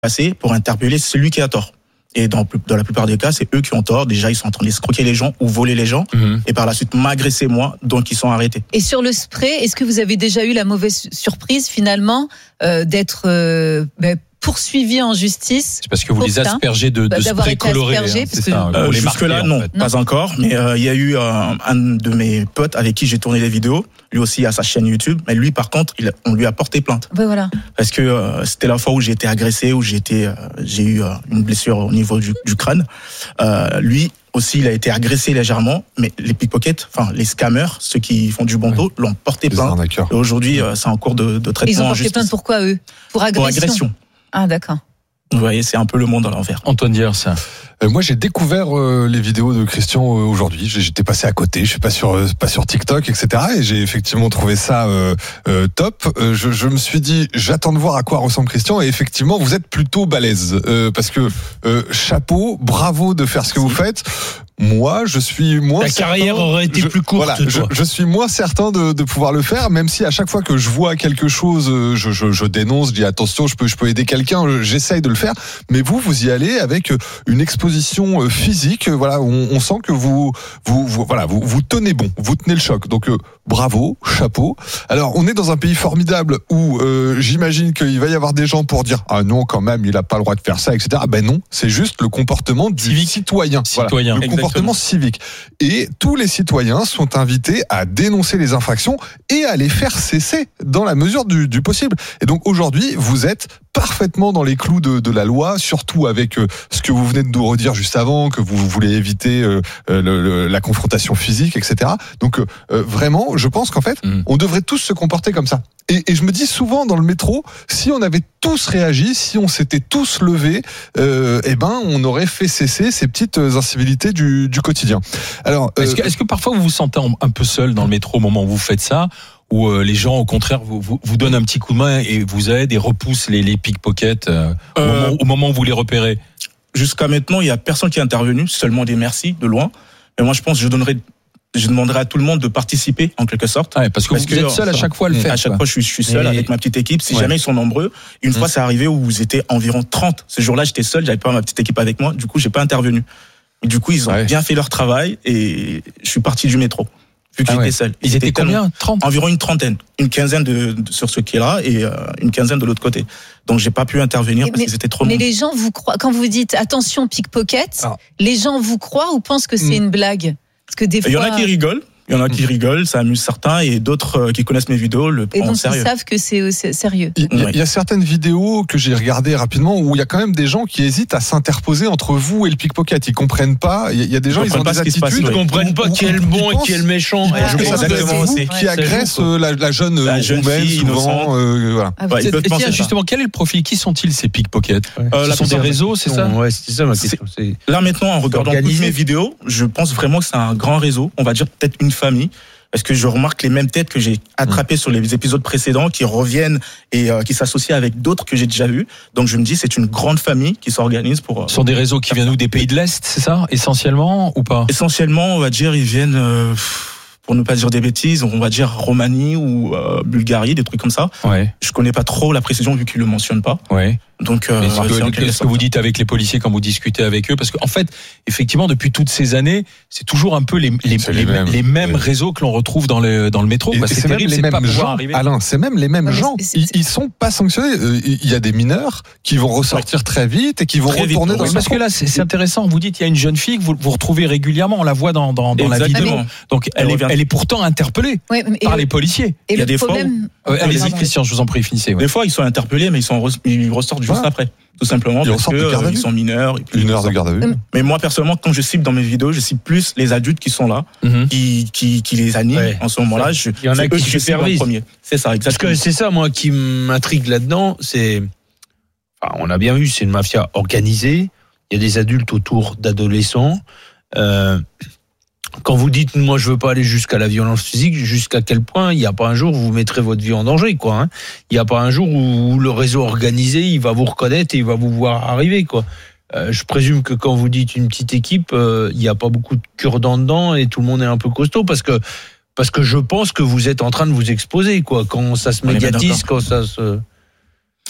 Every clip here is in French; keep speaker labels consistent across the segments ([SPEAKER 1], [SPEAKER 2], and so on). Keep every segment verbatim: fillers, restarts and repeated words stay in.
[SPEAKER 1] passer pour interpeller celui qui a tort. Et dans, dans la plupart des cas, c'est eux qui ont tort. Déjà, ils sont en train d'escroquer les gens ou voler les gens. Mmh. Et par la suite, m'agresser moi, donc ils sont arrêtés.
[SPEAKER 2] Et sur le spray, est-ce que vous avez déjà eu la mauvaise surprise, finalement, euh, d'être euh, ben, poursuivi en justice?
[SPEAKER 3] C'est parce que vous les aspergez de, de spray coloré. Hein,
[SPEAKER 2] c'est
[SPEAKER 3] ça,
[SPEAKER 1] euh, jusque-là, non, en fait. Pas encore. Mais il euh, y a eu euh, un de mes potes avec qui j'ai tourné les vidéos. Lui aussi a sa chaîne YouTube. Mais lui, par contre, il, on lui a porté plainte.
[SPEAKER 2] Ben voilà.
[SPEAKER 1] Parce que euh, c'était la fois où j'ai été agressé, où j'ai été, euh, j'ai eu euh, une blessure au niveau du, du crâne. Euh, lui aussi, il a été agressé légèrement. Mais les pickpockets, enfin les scammers, ceux qui font du bandeau, oui. l'ont porté plainte. Et aujourd'hui, euh, c'est en cours de, de traitement.
[SPEAKER 2] Ils ont
[SPEAKER 1] porté
[SPEAKER 2] en justice. Plainte pourquoi eux? Pour agression.
[SPEAKER 1] Pour agression.
[SPEAKER 2] Ah d'accord.
[SPEAKER 1] Vous voyez, c'est un peu le monde à l'envers.
[SPEAKER 3] Antoine Diers, ça.
[SPEAKER 4] Euh, moi, j'ai découvert euh, les vidéos de Christian euh, aujourd'hui. J'étais passé à côté. Je suis pas sur euh, pas sur TikTok, et cetera. Et j'ai effectivement trouvé ça euh, euh, top. Euh, je, je me suis dit, j'attends de voir à quoi ressemble Christian. Et effectivement, vous êtes plutôt balèze euh, parce que euh, chapeau, bravo de faire ce que vous faites. Moi, je suis moins.
[SPEAKER 5] Ta
[SPEAKER 4] certain,
[SPEAKER 5] carrière aurait été
[SPEAKER 4] je,
[SPEAKER 5] plus courte.
[SPEAKER 4] Voilà, je, je suis moins certain de, de pouvoir le faire, même si à chaque fois que je vois quelque chose, je, je, je dénonce, je dis attention, je peux, je peux aider quelqu'un, j'essaye de le faire. Mais vous, vous y allez avec une exposition physique. Voilà, on, on sent que vous, vous, vous, voilà, vous, vous tenez bon, vous tenez le choc. Donc euh, bravo, chapeau. Alors, on est dans un pays formidable où euh, j'imagine qu'il va y avoir des gens pour dire ah non, quand même, il a pas le droit de faire ça, et cetera. Ben non, c'est juste le comportement du
[SPEAKER 3] civique.
[SPEAKER 4] citoyen.
[SPEAKER 3] Citoyen.
[SPEAKER 4] Voilà, le comportement civique. Et tous les citoyens sont invités à dénoncer les infractions et à les faire cesser dans la mesure du, du possible. Et donc aujourd'hui, vous êtes parfaitement dans les clous de, de la loi, surtout avec euh, ce que vous venez de nous redire juste avant, que vous voulez éviter euh, le, le, la confrontation physique, et cetera. Donc euh, vraiment, je pense qu'en fait, mmh. on devrait tous se comporter comme ça. Et, et je me dis souvent dans le métro, si on avait tous réagi, si on s'était tous levés, euh, eh ben, on aurait fait cesser ces petites incivilités du, du quotidien. Alors,
[SPEAKER 3] euh, est-ce que, est-ce que parfois vous vous sentez un peu seul dans le métro au moment où vous faites ça? Où euh, les gens, au contraire, vous, vous, vous donnent un petit coup de main et vous aident et repoussent les, les pickpockets euh, euh, au, moment, au moment où vous les repérez?
[SPEAKER 1] Jusqu'à maintenant, il n'y a personne qui est intervenu, seulement des merci de loin. Mais moi, je pense que je donnerais, je demanderais à tout le monde de participer, en quelque sorte.
[SPEAKER 3] Ouais, parce que parce vous que, êtes seul à chaque fois à le faire.
[SPEAKER 1] À chaque
[SPEAKER 3] quoi.
[SPEAKER 1] fois, je suis, je suis seul et... avec ma petite équipe. Si ouais. jamais ils sont nombreux, une mmh. fois, c'est arrivé où vous étiez environ trente. Ce jour-là, j'étais seul, j'avais pas ma petite équipe avec moi. Du coup, j'ai pas intervenu. Et du coup, ils ont ouais. bien fait leur travail et je suis parti du métro. Vu que ah j'étais ouais. seul.
[SPEAKER 3] Ils, Ils étaient, étaient combien? trente?
[SPEAKER 1] Environ une trentaine. Une quinzaine de, de, sur ce qui est là et euh, une quinzaine de l'autre côté. Donc j'ai pas pu intervenir mais, parce qu'ils étaient trop
[SPEAKER 2] Mais
[SPEAKER 1] nombreux.
[SPEAKER 2] les gens vous croient, quand vous dites attention pickpocket, ah. les gens vous croient ou pensent que c'est mmh. une blague? Parce que des fois.
[SPEAKER 1] Il y en a qui rigolent. Il y en a qui rigolent, ça amuse certains, et d'autres qui connaissent mes vidéos le prennent
[SPEAKER 2] en
[SPEAKER 1] sérieux.
[SPEAKER 2] Et donc ils savent que c'est, c'est sérieux.
[SPEAKER 4] Il, il y a certaines vidéos que j'ai regardées rapidement où il y a quand même des gens qui hésitent à s'interposer entre vous et le pickpocket. Ils comprennent pas. Il y a des gens, ils, ils ont des attitudes.
[SPEAKER 5] Ils ne comprennent pas qui est le bon et qui est le méchant.
[SPEAKER 4] Ils pensent que ça doit être vous qui agresse la, la jeune
[SPEAKER 1] la jeune
[SPEAKER 4] roumaine
[SPEAKER 1] fille
[SPEAKER 4] souvent. Euh, voilà.
[SPEAKER 2] Ah,
[SPEAKER 3] ouais, et tiens, justement, quel est le profil? Qui sont-ils ces pickpockets?
[SPEAKER 1] ouais. euh,
[SPEAKER 3] Ce sont des réseaux, c'est ça?
[SPEAKER 5] Ouais, c'est ça ma question.
[SPEAKER 1] C'est... Là maintenant, en regardant toutes mes vidéos, je pense vraiment que c'est un grand réseau. On va dire peut-être une famille. Parce que je remarque les mêmes têtes que j'ai attrapées mmh. sur les épisodes précédents qui reviennent et euh, qui s'associent avec d'autres que j'ai déjà vus. Donc je me dis c'est une grande famille qui s'organise pour... Euh,
[SPEAKER 3] Ce sont des réseaux qui viennent où? Des pays de l'Est, c'est ça? Essentiellement ou pas?
[SPEAKER 1] Essentiellement, on va dire, ils viennent... Euh, pour ne pas dire des bêtises, on va dire Roumanie ou euh, Bulgarie, des trucs comme ça.
[SPEAKER 3] Ouais.
[SPEAKER 1] Je connais pas trop la précision vu qu'ils le mentionnent pas.
[SPEAKER 3] Ouais.
[SPEAKER 1] Donc, euh,
[SPEAKER 3] c'est ce que, ce que vous dites avec les policiers quand vous discutez avec eux, parce qu'en fait, effectivement, depuis toutes ces années, c'est toujours un peu les, les, les, les mêmes, les mêmes oui. réseaux que l'on retrouve dans le dans le métro. Bah, c'est, c'est terrible,
[SPEAKER 4] même les
[SPEAKER 3] c'est
[SPEAKER 4] mêmes
[SPEAKER 3] pas
[SPEAKER 4] gens.
[SPEAKER 3] Arriver.
[SPEAKER 4] Alain, c'est même les mêmes
[SPEAKER 2] ouais,
[SPEAKER 4] gens.
[SPEAKER 2] C'est, c'est,
[SPEAKER 4] ils, ils sont pas sanctionnés. Il y a des mineurs qui vont ressortir ouais. très vite et qui vont très retourner vite, dans oui, le
[SPEAKER 3] parce
[SPEAKER 4] métro.
[SPEAKER 3] que là, c'est, c'est intéressant. Vous dites, il y a une jeune fille que vous, vous retrouvez régulièrement. On la voit dans dans, dans la vidéo. Donc, elle, elle est elle est pourtant interpellée
[SPEAKER 2] ouais,
[SPEAKER 3] par
[SPEAKER 2] le,
[SPEAKER 3] les policiers.
[SPEAKER 2] Et
[SPEAKER 1] il y a
[SPEAKER 2] le
[SPEAKER 1] des
[SPEAKER 2] problème.
[SPEAKER 1] fois.
[SPEAKER 3] Allez-y, Christian, je vous en prie, finissez.
[SPEAKER 1] Des fois, ils sont interpellés, mais ils sont ils ressortent juste après. Tout simplement parce qu'ils sont mineurs. Et puis
[SPEAKER 4] une heure de garde à vue.
[SPEAKER 1] Mais moi, personnellement, quand je cible dans mes vidéos, je cible plus les adultes qui sont là, mm-hmm. qui, qui, qui les animent ouais. en ce moment-là. Je,
[SPEAKER 5] Il y en a qui supervisent.
[SPEAKER 1] Premier. C'est ça, exactement.
[SPEAKER 5] Parce que c'est ça, moi, qui m'intrigue là-dedans. C'est, enfin, on a bien vu, c'est une mafia organisée. Il y a des adultes autour d'adolescents. Euh, Quand vous dites, moi, je veux pas aller jusqu'à la violence physique, jusqu'à quel point il n'y a pas un jour où vous mettrez votre vie en danger, quoi. Hein. Il n'y a pas un jour où le réseau organisé, il va vous reconnaître et il va vous voir arriver, quoi. Euh, je présume que quand vous dites une petite équipe, euh, il n'y a pas beaucoup de cure-dents dedans et tout le monde est un peu costaud parce que parce que je pense que vous êtes en train de vous exposer, quoi. Quand ça se médiatise, quand ça se...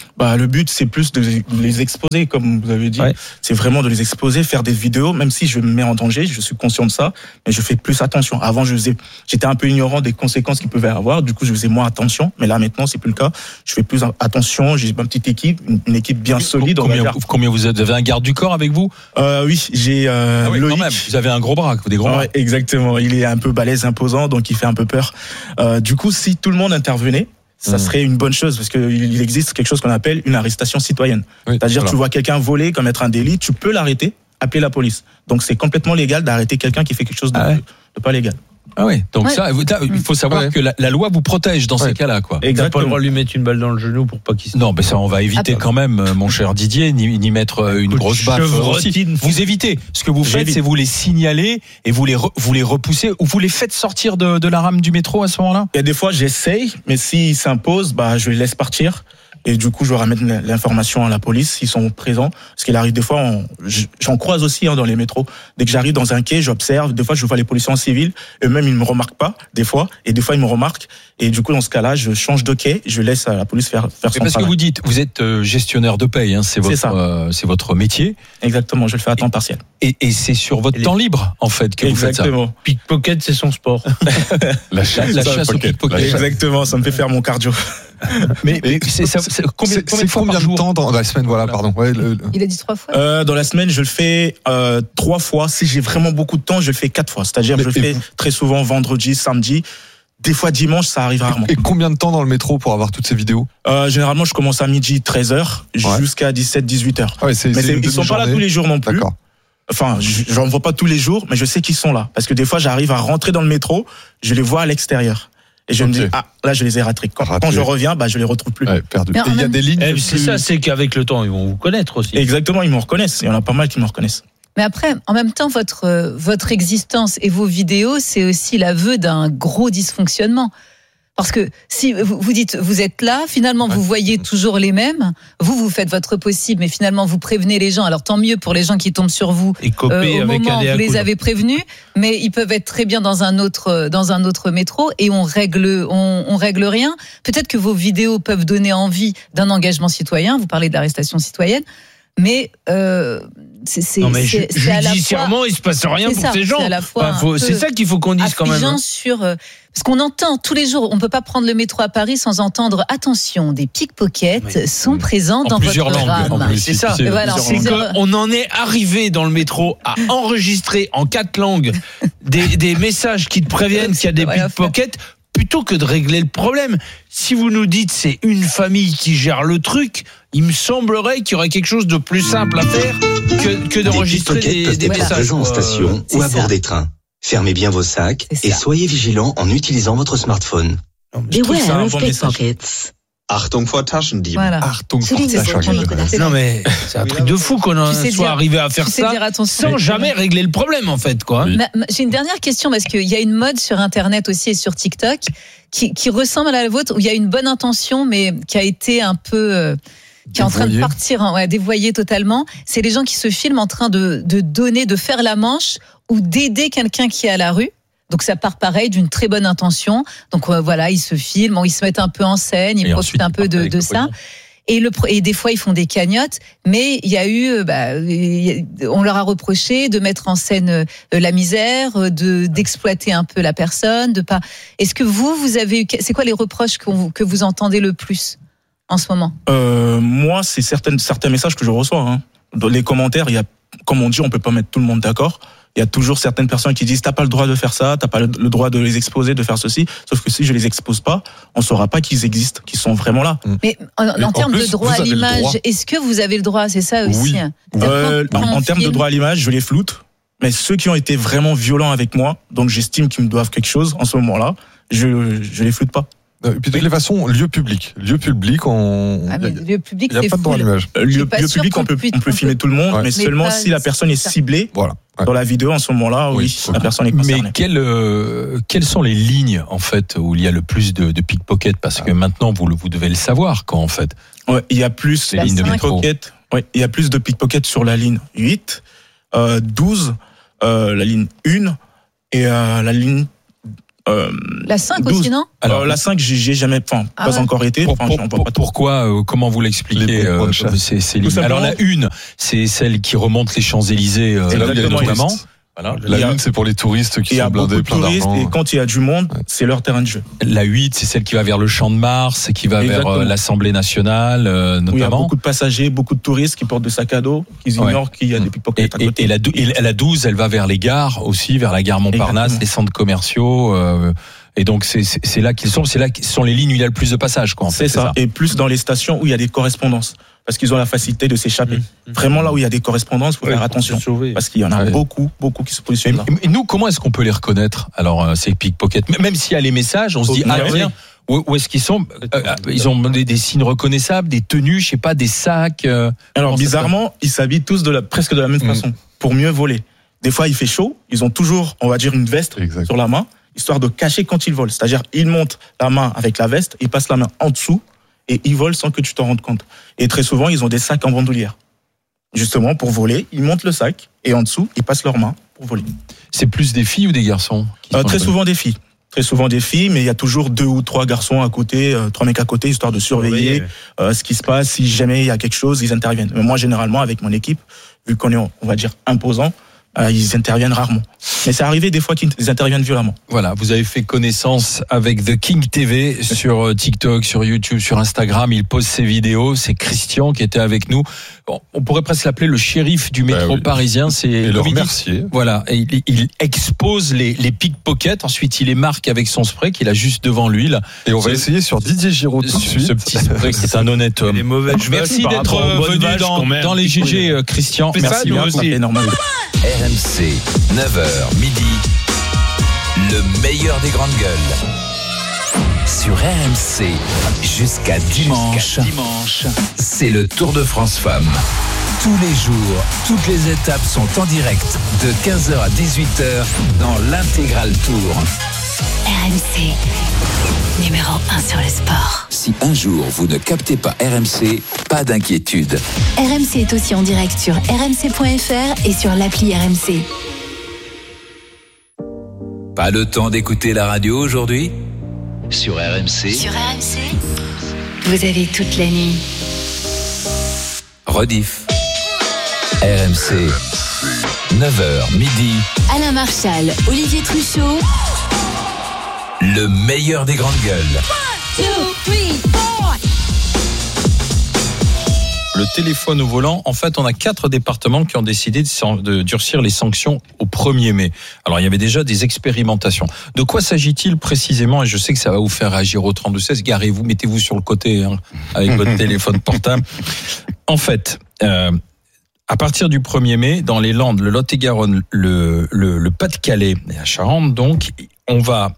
[SPEAKER 1] Bah, le but, c'est plus de les exposer, comme vous avez dit.
[SPEAKER 5] Ouais.
[SPEAKER 1] C'est vraiment de les exposer, faire des vidéos, même si je me mets en danger, je suis conscient de ça, mais je fais plus attention. Avant, je faisais, j'étais un peu ignorant des conséquences qu'il pouvait avoir, du coup, je faisais moins attention, mais là, maintenant, c'est plus le cas. Je fais plus attention, j'ai une petite équipe, une, une équipe bien solide. on va
[SPEAKER 3] Combien,
[SPEAKER 1] dire.
[SPEAKER 3] combien vous êtes? Vous avez un garde du corps avec vous?
[SPEAKER 1] Euh, oui, j'ai, euh,
[SPEAKER 3] Ah oui,
[SPEAKER 1] Loïc.
[SPEAKER 3] quand même. Vous avez un gros bras, des gros bras.
[SPEAKER 1] Ouais, exactement. Il est un peu balèze, imposant, donc il fait un peu peur. Euh, du coup, si tout le monde intervenait, ça
[SPEAKER 4] Mmh.
[SPEAKER 1] serait une bonne chose, parce qu'il existe quelque chose qu'on appelle une arrestation citoyenne.
[SPEAKER 4] Oui,
[SPEAKER 1] C'est-à-dire,
[SPEAKER 4] voilà.
[SPEAKER 1] tu vois quelqu'un voler, commettre un délit, tu peux l'arrêter, appeler la police. Donc, c'est complètement légal d'arrêter quelqu'un qui fait quelque chose de,
[SPEAKER 3] Ah ouais.
[SPEAKER 1] de pas légal.
[SPEAKER 3] Ah oui. Donc
[SPEAKER 2] Ouais.
[SPEAKER 3] ça, vous- il faut savoir
[SPEAKER 4] Ouais.
[SPEAKER 3] que la, la loi vous protège dans
[SPEAKER 4] Ouais.
[SPEAKER 3] ces cas-là, quoi.
[SPEAKER 5] T'as pas le
[SPEAKER 1] Exactement.
[SPEAKER 5] droit de lui mettre une balle dans le genou pour pas qu'il se...
[SPEAKER 3] Non, mais ça, on va éviter
[SPEAKER 2] Ah,
[SPEAKER 3] quand même, euh, mon cher Didier, ni, ni mettre euh, une
[SPEAKER 5] Coup de
[SPEAKER 3] grosse baffe euh, aussi.
[SPEAKER 5] chevrotine.
[SPEAKER 3] Vous évitez. Ce que vous faites,
[SPEAKER 1] J'évite.
[SPEAKER 3] c'est vous les signaler et vous les, re- vous les repoussez ou vous les faites sortir de, de la rame du métro à ce moment-là.
[SPEAKER 1] Il y a des fois, j'essaye, mais s'ils s'imposent, bah, je les laisse partir. Et du coup, je ramène l'information à la police s'ils sont présents. Parce qu'il arrive des fois, on- j'en croise aussi hein, dans les métros. Dès que j'arrive dans un quai, j'observe. Des fois, je vois les policiers en civil. Eux-mêmes, ils me remarquent pas, des fois. Et des fois, ils me remarquent. Et du coup, dans ce cas-là, je change de quai. Je laisse à la police faire, faire
[SPEAKER 3] Mais
[SPEAKER 1] son
[SPEAKER 3] parce que
[SPEAKER 1] travail.
[SPEAKER 3] vous dites, vous êtes euh, gestionnaire de paye, hein, c'est
[SPEAKER 1] C'est
[SPEAKER 3] votre,
[SPEAKER 1] ça.
[SPEAKER 3] euh, c'est votre métier.
[SPEAKER 1] Exactement, je le fais à temps partiel.
[SPEAKER 3] Et, et c'est sur votre
[SPEAKER 5] Et les-
[SPEAKER 3] temps libre, en fait, que vous faites ça.
[SPEAKER 1] Exactement.
[SPEAKER 5] Pickpocket, c'est son sport.
[SPEAKER 3] La chasse, la chasse au pickpocket.
[SPEAKER 1] Exactement, ça me fait faire mon cardio.
[SPEAKER 3] Mais, mais c'est, ça, c'est combien,
[SPEAKER 4] C'est
[SPEAKER 3] combien
[SPEAKER 4] c'est
[SPEAKER 3] de fois
[SPEAKER 4] combien
[SPEAKER 3] par
[SPEAKER 4] de
[SPEAKER 3] jour
[SPEAKER 4] temps dans la semaine? Voilà, pardon. Ouais, le- le-
[SPEAKER 2] Il a dit trois fois.
[SPEAKER 1] Euh, dans la semaine, je le fais euh, trois fois. Si j'ai vraiment beaucoup de temps, je le fais quatre fois. C'est-à-dire,
[SPEAKER 4] Mais-
[SPEAKER 1] je le
[SPEAKER 4] et
[SPEAKER 1] fais
[SPEAKER 4] vous-
[SPEAKER 1] très souvent vendredi, samedi. Des fois dimanche, ça arrive rarement.
[SPEAKER 4] Et combien de temps dans le métro pour avoir toutes ces vidéos?
[SPEAKER 1] Euh, généralement, je commence à midi, treize heures,
[SPEAKER 4] Ouais.
[SPEAKER 1] jusqu'à dix-sept, dix-huit heures.
[SPEAKER 4] Ah ouais, c'est,
[SPEAKER 1] Mais
[SPEAKER 4] c'est
[SPEAKER 1] c'est-
[SPEAKER 4] une
[SPEAKER 1] ils sont pas là
[SPEAKER 4] demi-journée.
[SPEAKER 1] tous les jours non plus.
[SPEAKER 4] D'accord.
[SPEAKER 1] Enfin, je- j'en vois pas tous les jours, mais je sais qu'ils sont là. Parce que des fois, j'arrive à rentrer dans le métro, je les vois à l'extérieur. Et je
[SPEAKER 4] Ok.
[SPEAKER 1] me dis, ah, là, je les ai ratés. Quand,
[SPEAKER 4] Ratés.
[SPEAKER 1] quand je reviens, bah, je les retrouve plus.
[SPEAKER 4] Ouais, perdu.
[SPEAKER 2] Mais en
[SPEAKER 4] Et il y a
[SPEAKER 2] même-
[SPEAKER 4] des lignes.
[SPEAKER 5] Eh,
[SPEAKER 4] plus-
[SPEAKER 5] c'est ça, c'est qu'avec le temps, ils vont vous connaître aussi.
[SPEAKER 1] Exactement, ils me reconnaissent. Il y en a pas mal qui me reconnaissent.
[SPEAKER 2] Mais après, en même temps, votre, euh, votre existence et vos vidéos, c'est aussi l'aveu d'un gros dysfonctionnement. Parce que si vous, vous dites, vous êtes là, finalement,
[SPEAKER 4] Ouais.
[SPEAKER 2] vous voyez toujours les mêmes. Vous, vous faites votre possible, mais finalement, vous prévenez les gens. Alors, tant mieux pour les gens qui tombent sur vous.
[SPEAKER 5] Et copier
[SPEAKER 2] Euh, au
[SPEAKER 5] avec
[SPEAKER 2] moment
[SPEAKER 5] un
[SPEAKER 2] où
[SPEAKER 5] dé à
[SPEAKER 2] vous les
[SPEAKER 5] coudre.
[SPEAKER 2] avez prévenus, mais ils peuvent être très bien dans un autre dans un autre métro et on règle on, on règle rien. Peut-être que vos vidéos peuvent donner envie d'un engagement citoyen. Vous parlez d'arrestation citoyenne, mais euh, c'est c'est
[SPEAKER 5] Non, mais
[SPEAKER 2] c'est-
[SPEAKER 5] ju-
[SPEAKER 2] c'est à la fois
[SPEAKER 5] judiciairement, il se passe rien
[SPEAKER 2] c'est
[SPEAKER 5] pour
[SPEAKER 2] ça,
[SPEAKER 5] ces gens.
[SPEAKER 2] c'est à la fois
[SPEAKER 5] Enfin,
[SPEAKER 2] un
[SPEAKER 5] faut-
[SPEAKER 2] peu
[SPEAKER 5] c'est ça qu'il faut qu'on dise quand même.
[SPEAKER 2] affligeant
[SPEAKER 5] hein.
[SPEAKER 2] sur euh, parce qu'on entend tous les jours. On peut pas prendre le métro à Paris sans entendre attention. Des pickpockets
[SPEAKER 5] Mais-
[SPEAKER 2] sont présents
[SPEAKER 3] En
[SPEAKER 2] dans
[SPEAKER 3] plusieurs
[SPEAKER 2] votre
[SPEAKER 3] langues.
[SPEAKER 2] rame.
[SPEAKER 3] En plus,
[SPEAKER 5] C'est ça.
[SPEAKER 3] tu sais,
[SPEAKER 2] Voilà,
[SPEAKER 3] plusieurs
[SPEAKER 2] c'est
[SPEAKER 3] langues.
[SPEAKER 2] ça.
[SPEAKER 5] On en est arrivé dans le métro à enregistrer en quatre langues des, des messages qui te préviennent qu'il y a des
[SPEAKER 2] Ouais, à faire.
[SPEAKER 5] pickpockets plutôt que de régler le problème. Si vous nous dites c'est une famille qui gère le truc, il me semblerait qu'il y aurait quelque chose de plus simple à faire que, que
[SPEAKER 6] Les
[SPEAKER 5] d'enregistrer
[SPEAKER 6] pickpockets
[SPEAKER 5] des,
[SPEAKER 6] peuvent
[SPEAKER 5] des
[SPEAKER 6] être
[SPEAKER 5] messages.
[SPEAKER 6] présents en
[SPEAKER 5] quoi.
[SPEAKER 6] station
[SPEAKER 2] c'est
[SPEAKER 6] ou à
[SPEAKER 2] ça.
[SPEAKER 6] bord des trains. Fermez bien vos sacs
[SPEAKER 2] C'est
[SPEAKER 6] et
[SPEAKER 2] ça.
[SPEAKER 6] soyez vigilants en utilisant votre smartphone.
[SPEAKER 5] Non, mais je trouve ça
[SPEAKER 7] Beware
[SPEAKER 5] un
[SPEAKER 7] of
[SPEAKER 5] bon message.
[SPEAKER 7] pickpockets.
[SPEAKER 8] Achtung vor Taschendieben.
[SPEAKER 2] Voilà.
[SPEAKER 4] Achtung,
[SPEAKER 7] Souligne
[SPEAKER 4] ça
[SPEAKER 7] des
[SPEAKER 4] change.
[SPEAKER 7] photos, Nicolas.
[SPEAKER 2] C'est
[SPEAKER 5] Non
[SPEAKER 2] ça.
[SPEAKER 5] mais c'est un truc de fou qu'on en
[SPEAKER 2] Tu sais
[SPEAKER 5] soit
[SPEAKER 2] dire-
[SPEAKER 5] arrivé à faire
[SPEAKER 2] Tu sais
[SPEAKER 5] ça
[SPEAKER 2] dire attention.
[SPEAKER 5] sans jamais régler le problème en fait quoi.
[SPEAKER 3] Oui.
[SPEAKER 2] Ma- ma- J'ai une dernière question parce qu'il y a une mode sur Internet aussi et sur TikTok qui, qui ressemble à la vôtre où il y a une bonne intention mais qui a été un peu euh, qui est en train de
[SPEAKER 4] Dévoyée.
[SPEAKER 2] partir, hein, ouais, dévoyée totalement. C'est les gens qui se filment en train de, de donner, de faire la manche ou d'aider quelqu'un qui est à la rue. Donc ça part pareil d'une très bonne intention. Donc euh, voilà, ils se filment, bon, ils se mettent un peu en scène, ils
[SPEAKER 3] Et
[SPEAKER 2] profitent
[SPEAKER 3] ensuite,
[SPEAKER 2] un
[SPEAKER 3] ils
[SPEAKER 2] peu
[SPEAKER 3] partent
[SPEAKER 2] de,
[SPEAKER 3] avec
[SPEAKER 2] de
[SPEAKER 3] le
[SPEAKER 2] ça.
[SPEAKER 3] pognon.
[SPEAKER 2] Et, le, pro- et des fois, ils font des cagnottes, mais il y a eu, euh, bah, il y a- on leur a reproché de mettre en scène euh, la misère, euh, de d'exploiter un peu la personne, de pas. Est-ce que vous, vous avez eu, c'est quoi les reproches qu'on vous- que vous entendez le plus en ce moment?
[SPEAKER 1] Euh, moi, c'est certaines, certains messages que je reçois. Hein. Dans les commentaires, il y a, comme on dit, on peut pas mettre tout le monde d'accord. Il y a toujours certaines personnes qui disent t'as pas le droit de faire ça, t'as pas le le droit de les exposer, de faire ceci. Sauf que si je les expose pas, on saura pas qu'ils existent, qu'ils sont vraiment là.
[SPEAKER 2] Mais en,
[SPEAKER 4] Mais
[SPEAKER 2] en
[SPEAKER 4] en
[SPEAKER 2] termes
[SPEAKER 4] plus,
[SPEAKER 2] de droit
[SPEAKER 4] vous
[SPEAKER 2] à
[SPEAKER 4] avez le
[SPEAKER 2] l'image,
[SPEAKER 4] droit.
[SPEAKER 2] est-ce que vous avez le droit? C'est ça aussi.
[SPEAKER 4] Oui.
[SPEAKER 2] C'est-à-dire
[SPEAKER 1] Euh,
[SPEAKER 2] quand-
[SPEAKER 1] en
[SPEAKER 2] quand on
[SPEAKER 1] en termes de
[SPEAKER 2] filme-
[SPEAKER 1] droit à l'image, je les floute. Mais ceux qui ont été vraiment violents avec moi, donc j'estime qu'ils me doivent quelque chose en ce moment-là, je je les floute pas.
[SPEAKER 4] Et puis de toutes les façons, lieu public. Lieu public, on.
[SPEAKER 2] Ah, mais le lieu public,
[SPEAKER 4] Il n'y a
[SPEAKER 2] c'est
[SPEAKER 4] pas de droit à
[SPEAKER 2] full.
[SPEAKER 4] l'image.
[SPEAKER 1] Euh,
[SPEAKER 2] Je suis
[SPEAKER 1] Lieu,
[SPEAKER 2] pas
[SPEAKER 1] lieu
[SPEAKER 2] sûre
[SPEAKER 1] public,
[SPEAKER 2] qu'on
[SPEAKER 1] on peut,
[SPEAKER 2] puisse-
[SPEAKER 1] on peut
[SPEAKER 2] on
[SPEAKER 1] filmer
[SPEAKER 2] peut-
[SPEAKER 1] tout le monde,
[SPEAKER 4] Ouais.
[SPEAKER 1] mais
[SPEAKER 2] Mais
[SPEAKER 1] seulement
[SPEAKER 2] pas-
[SPEAKER 1] si la personne est
[SPEAKER 2] c'est ça.
[SPEAKER 1] ciblée
[SPEAKER 4] Voilà. Ouais.
[SPEAKER 1] dans la vidéo en ce moment-là, oui,
[SPEAKER 4] Oui.
[SPEAKER 1] la personne est
[SPEAKER 3] Mais
[SPEAKER 1] concernée.
[SPEAKER 3] quelles, euh, quelles sont les lignes en fait où il y a le plus de, de pickpockets? Parce que maintenant vous, le- vous devez le savoir quand en fait.
[SPEAKER 1] Ouais, il y a plus
[SPEAKER 3] Les
[SPEAKER 2] La
[SPEAKER 3] lignes de
[SPEAKER 2] cinq.
[SPEAKER 3] métro.
[SPEAKER 1] pickpockets. Ouais, il y a plus de pickpockets sur la ligne huit, euh, douze, euh, la ligne un et euh, la ligne Euh,
[SPEAKER 2] La cinq
[SPEAKER 1] douze.
[SPEAKER 2] aussi, non?
[SPEAKER 1] Alors,
[SPEAKER 3] Alors,
[SPEAKER 1] la cinq, j'ai, j'ai jamais, enfin,
[SPEAKER 2] Ah
[SPEAKER 1] pas
[SPEAKER 2] ouais.
[SPEAKER 1] encore été.
[SPEAKER 3] Pour-
[SPEAKER 1] Enfin,
[SPEAKER 3] pour-
[SPEAKER 1] j'en vois
[SPEAKER 3] pour-
[SPEAKER 1] pas trop.
[SPEAKER 3] pourquoi, euh, comment vous l'expliquez
[SPEAKER 4] Les
[SPEAKER 3] euh,
[SPEAKER 4] pompes chères.
[SPEAKER 3] ces, ces
[SPEAKER 1] Tout
[SPEAKER 3] lignes. Alors
[SPEAKER 1] simplement.
[SPEAKER 3] la une, c'est celle qui remonte les Champs-Élysées, euh,
[SPEAKER 1] C'est
[SPEAKER 3] là où il y a
[SPEAKER 1] exactement,
[SPEAKER 3] notamment.
[SPEAKER 4] touristes.
[SPEAKER 3] Voilà.
[SPEAKER 4] La
[SPEAKER 1] Il y a-
[SPEAKER 4] une, c'est pour les touristes qui
[SPEAKER 1] Il y a
[SPEAKER 4] sont
[SPEAKER 1] beaucoup
[SPEAKER 4] blindés
[SPEAKER 1] de
[SPEAKER 4] plein
[SPEAKER 1] touristes
[SPEAKER 4] d'argent.
[SPEAKER 1] et quand il y a du monde, c'est leur terrain de jeu.
[SPEAKER 3] La huit, c'est celle qui va vers le Champ de Mars, qui va
[SPEAKER 1] Exactement.
[SPEAKER 3] vers euh, l'Assemblée nationale, euh,
[SPEAKER 1] Où il y a
[SPEAKER 3] notamment.
[SPEAKER 1] beaucoup de passagers, beaucoup de touristes qui portent des sacs à dos, qui
[SPEAKER 3] Ouais.
[SPEAKER 1] ignorent qu'il y a des
[SPEAKER 3] Et,
[SPEAKER 1] pickpockets à
[SPEAKER 3] et-
[SPEAKER 1] côté.
[SPEAKER 3] et la, dou- et la douze, elle va vers les gares aussi, vers la gare Montparnasse,
[SPEAKER 1] Exactement.
[SPEAKER 3] les centres commerciaux. euh, et donc c'est c'est- c'est là qu'ils sont, c'est là qu'ils sont les lignes où il y a le plus de passages, quoi. en fait,
[SPEAKER 1] C'est ça. Et plus dans les stations où il y a des correspondances. Parce qu'ils ont la facilité de s'échapper.
[SPEAKER 5] Mmh.
[SPEAKER 1] Vraiment là où il y a des correspondances, il faut
[SPEAKER 5] Ouais,
[SPEAKER 1] faire
[SPEAKER 5] pour
[SPEAKER 1] attention.
[SPEAKER 5] se sauver.
[SPEAKER 1] Parce qu'il y en a
[SPEAKER 3] Ouais.
[SPEAKER 1] beaucoup, beaucoup qui se positionnent là.
[SPEAKER 3] Et, et nous, comment est-ce qu'on peut les reconnaître? Alors, euh, ces pickpockets, M- même s'il y a les messages, on se dit,
[SPEAKER 1] Oh,
[SPEAKER 3] ah
[SPEAKER 1] oui.
[SPEAKER 3] tiens, où, où est-ce qu'ils sont? Euh, euh, Ils ont des, des signes reconnaissables, des tenues, je sais pas, des sacs. euh,
[SPEAKER 1] Alors
[SPEAKER 3] comment ça
[SPEAKER 1] bizarrement, ils s'habillent tous de la, presque de la même
[SPEAKER 4] Mm.
[SPEAKER 1] façon pour mieux voler. Des fois, il fait chaud, ils ont toujours, on va dire, une veste
[SPEAKER 4] Exact.
[SPEAKER 1] sur la main, histoire de cacher quand ils volent. C'est-à-dire, ils montent la main avec la veste, ils passent la main en dessous et ils volent sans que tu t'en rendes compte. Et très souvent, ils ont des sacs en bandoulière. Justement, pour voler, ils montent le sac et en dessous, ils passent leurs mains pour voler.
[SPEAKER 3] C'est plus des filles ou des garçons qui
[SPEAKER 1] Euh,
[SPEAKER 3] sont
[SPEAKER 1] très
[SPEAKER 3] reconnus
[SPEAKER 1] souvent des filles. Très souvent des filles, mais il y a toujours deux ou trois garçons à côté, euh, trois mecs à côté, histoire de surveiller
[SPEAKER 5] Oui,
[SPEAKER 1] euh, ce qui se passe. Si jamais il y a quelque chose, ils interviennent. Mais moi, généralement, avec mon équipe, vu qu'on est, on va dire, imposant, euh, ils interviennent rarement. Mais c'est arrivé des fois qu'ils interviennent violemment.
[SPEAKER 3] Voilà, vous avez fait connaissance avec The King T V sur euh, TikTok, sur YouTube, sur Instagram. Il pose ses vidéos. C'est Christian qui était avec nous. Bon, on pourrait presque l'appeler le shérif du métro
[SPEAKER 4] Bah oui.
[SPEAKER 3] parisien. C'est
[SPEAKER 4] Et le
[SPEAKER 3] comme il dit-
[SPEAKER 4] remercier.
[SPEAKER 3] Voilà, et il, il expose les, les pickpockets. Ensuite, il les marque avec son spray qu'il a juste devant lui. Là.
[SPEAKER 4] Et on va
[SPEAKER 3] Ce-
[SPEAKER 4] essayer sur Didier Giraud tout de
[SPEAKER 3] Ce,
[SPEAKER 4] suite.
[SPEAKER 3] ce petit spray qui est un honnête homme.
[SPEAKER 5] Les mauvaises vaches
[SPEAKER 3] Merci
[SPEAKER 5] par
[SPEAKER 3] d'être
[SPEAKER 5] rapport aux bonnes
[SPEAKER 3] venu
[SPEAKER 5] vaches,
[SPEAKER 3] dans,
[SPEAKER 5] quand même.
[SPEAKER 3] dans les G G, euh, Christian.
[SPEAKER 5] Fais ça,
[SPEAKER 3] Merci
[SPEAKER 5] nous
[SPEAKER 3] bien.
[SPEAKER 5] aussi.
[SPEAKER 1] C'est normal.
[SPEAKER 7] R M C, neuf heures midi, le meilleur des grandes gueules. Sur R M C, jusqu'à dimanche, dimanche, c'est le Tour de France Femmes. Tous les jours, toutes les étapes sont en direct de quinze heures à dix-huit heures dans l'intégral Tour.
[SPEAKER 8] R M C, numéro un sur le sport.
[SPEAKER 7] Si un jour vous ne captez pas R M C, pas d'inquiétude.
[SPEAKER 8] R M C est aussi en direct sur r m c point f r et sur l'appli R M C.
[SPEAKER 7] Pas le temps d'écouter la radio aujourd'hui? Sur R M C,
[SPEAKER 8] Sur R M C, vous avez toute la nuit.
[SPEAKER 7] rediff. R M C, neuf heures midi,
[SPEAKER 8] Alain Marchal, Olivier Truchot.
[SPEAKER 7] le meilleur des grandes gueules.
[SPEAKER 3] Le téléphone au volant, en fait, on a quatre départements qui ont décidé de, san- de durcir les sanctions au premier mai. Alors, il y avait déjà des expérimentations. De quoi s'agit-il précisément? Et je sais que ça va vous faire réagir au trente-deux seize. Garez-vous, mettez-vous sur le côté hein, avec votre téléphone portable. En fait, euh, à partir du premier mai, dans les Landes, le Lot-et-Garonne, le, le, le Pas-de-Calais et la Charente, donc, on va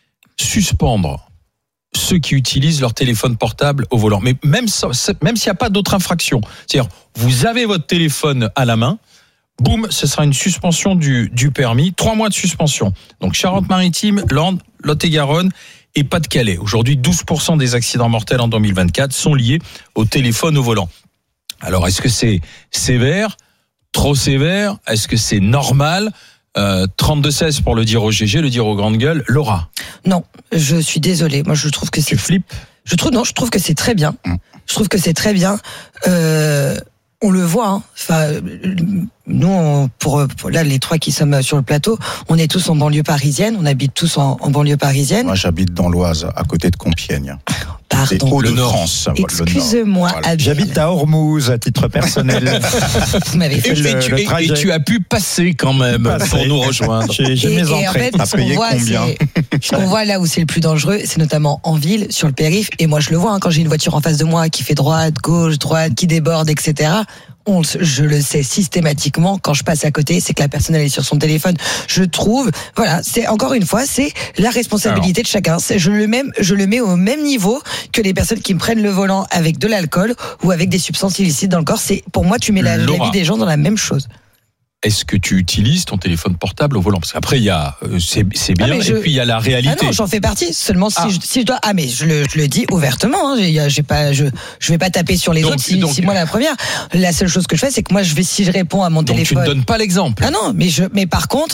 [SPEAKER 3] suspendre ceux qui utilisent leur téléphone portable au volant. Mais même, sans- même s'il n'y a pas d'autre infraction, c'est-à-dire vous avez votre téléphone à la main, boum, ce sera une suspension du, du permis, trois mois de suspension. Donc Charente-Maritime, Landes, Lot-et-Garonne et Pas-de-Calais. Aujourd'hui, douze pour cent des accidents mortels en deux mille vingt-quatre sont liés au téléphone au volant. Alors, est-ce que c'est sévère, trop sévère? Est-ce que c'est normal? euh, trente-deux seize pour le dire au G G, le dire aux grandes gueules. Laura,
[SPEAKER 9] Non, je suis désolée. Moi, je trouve que c'est.
[SPEAKER 3] tu flippes?
[SPEAKER 9] Je trouve non, je trouve que c'est très bien. Je trouve que c'est très bien. Euh, on le voit. Hein. Enfin, euh, nous, on, pour, pour là, les trois qui sommes sur le plateau, on est tous en banlieue parisienne. On habite tous en, en banlieue parisienne.
[SPEAKER 10] Moi, j'habite dans l'Oise, à côté de Compiègne. C'est
[SPEAKER 9] Pardon.
[SPEAKER 3] Le Nord.
[SPEAKER 10] Hauts-de-France. voilà, le Nord.
[SPEAKER 9] Excuse-moi,
[SPEAKER 10] Voilà.
[SPEAKER 9] Abel.
[SPEAKER 10] J'habite à Ormuz, à titre personnel.
[SPEAKER 9] Vous m'avez
[SPEAKER 3] Et,
[SPEAKER 9] fait
[SPEAKER 10] Et le-
[SPEAKER 3] et tu,
[SPEAKER 10] le
[SPEAKER 3] et- et
[SPEAKER 10] trajet.
[SPEAKER 3] tu as pu passer quand même
[SPEAKER 10] Passer.
[SPEAKER 3] pour nous rejoindre.
[SPEAKER 10] J'ai j'ai
[SPEAKER 9] Et-
[SPEAKER 10] mes
[SPEAKER 9] et en
[SPEAKER 10] entrées.
[SPEAKER 9] fait,
[SPEAKER 10] T'as
[SPEAKER 9] ce qu'on
[SPEAKER 10] payé
[SPEAKER 9] voit,
[SPEAKER 10] combien
[SPEAKER 9] c'est- ce qu'on voit là où c'est le plus dangereux, c'est notamment en ville, sur le périph'. Et moi, je le vois hein, quand j'ai une voiture en face de moi qui fait droite, gauche, droite, qui déborde, et cetera. On, le- je le sais systématiquement quand je passe à côté, c'est que la personne elle est sur son téléphone. Je trouve, voilà, c'est encore une fois, c'est la responsabilité de chacun. C'est- Je le même, je le mets au même niveau que les personnes qui me prennent le volant avec de l'alcool ou avec des substances illicites dans le corps. C'est pour moi, tu mets la, la
[SPEAKER 3] Laura.
[SPEAKER 9] vie des gens dans la même chose.
[SPEAKER 3] Est-ce que tu utilises ton téléphone portable au volant? Parce qu'après, il y a, euh, c'est, c'est bien,
[SPEAKER 9] Ah, mais je-
[SPEAKER 3] et puis il y a la
[SPEAKER 9] Ah
[SPEAKER 3] réalité.
[SPEAKER 9] non, j'en fais partie. Seulement si,
[SPEAKER 3] Ah.
[SPEAKER 9] je, si je dois. Ah mais je le, je le dis ouvertement. Hein, j'ai, j'ai pas, je, je vais pas taper sur les
[SPEAKER 3] Donc-
[SPEAKER 9] autres. Si,
[SPEAKER 3] donc-
[SPEAKER 9] si moi la première. La seule chose que je fais, c'est que moi je vais si je réponds à mon
[SPEAKER 3] Donc tu
[SPEAKER 9] téléphone.
[SPEAKER 3] ne donnes pas l'exemple.
[SPEAKER 9] Ah non, mais je, mais par contre,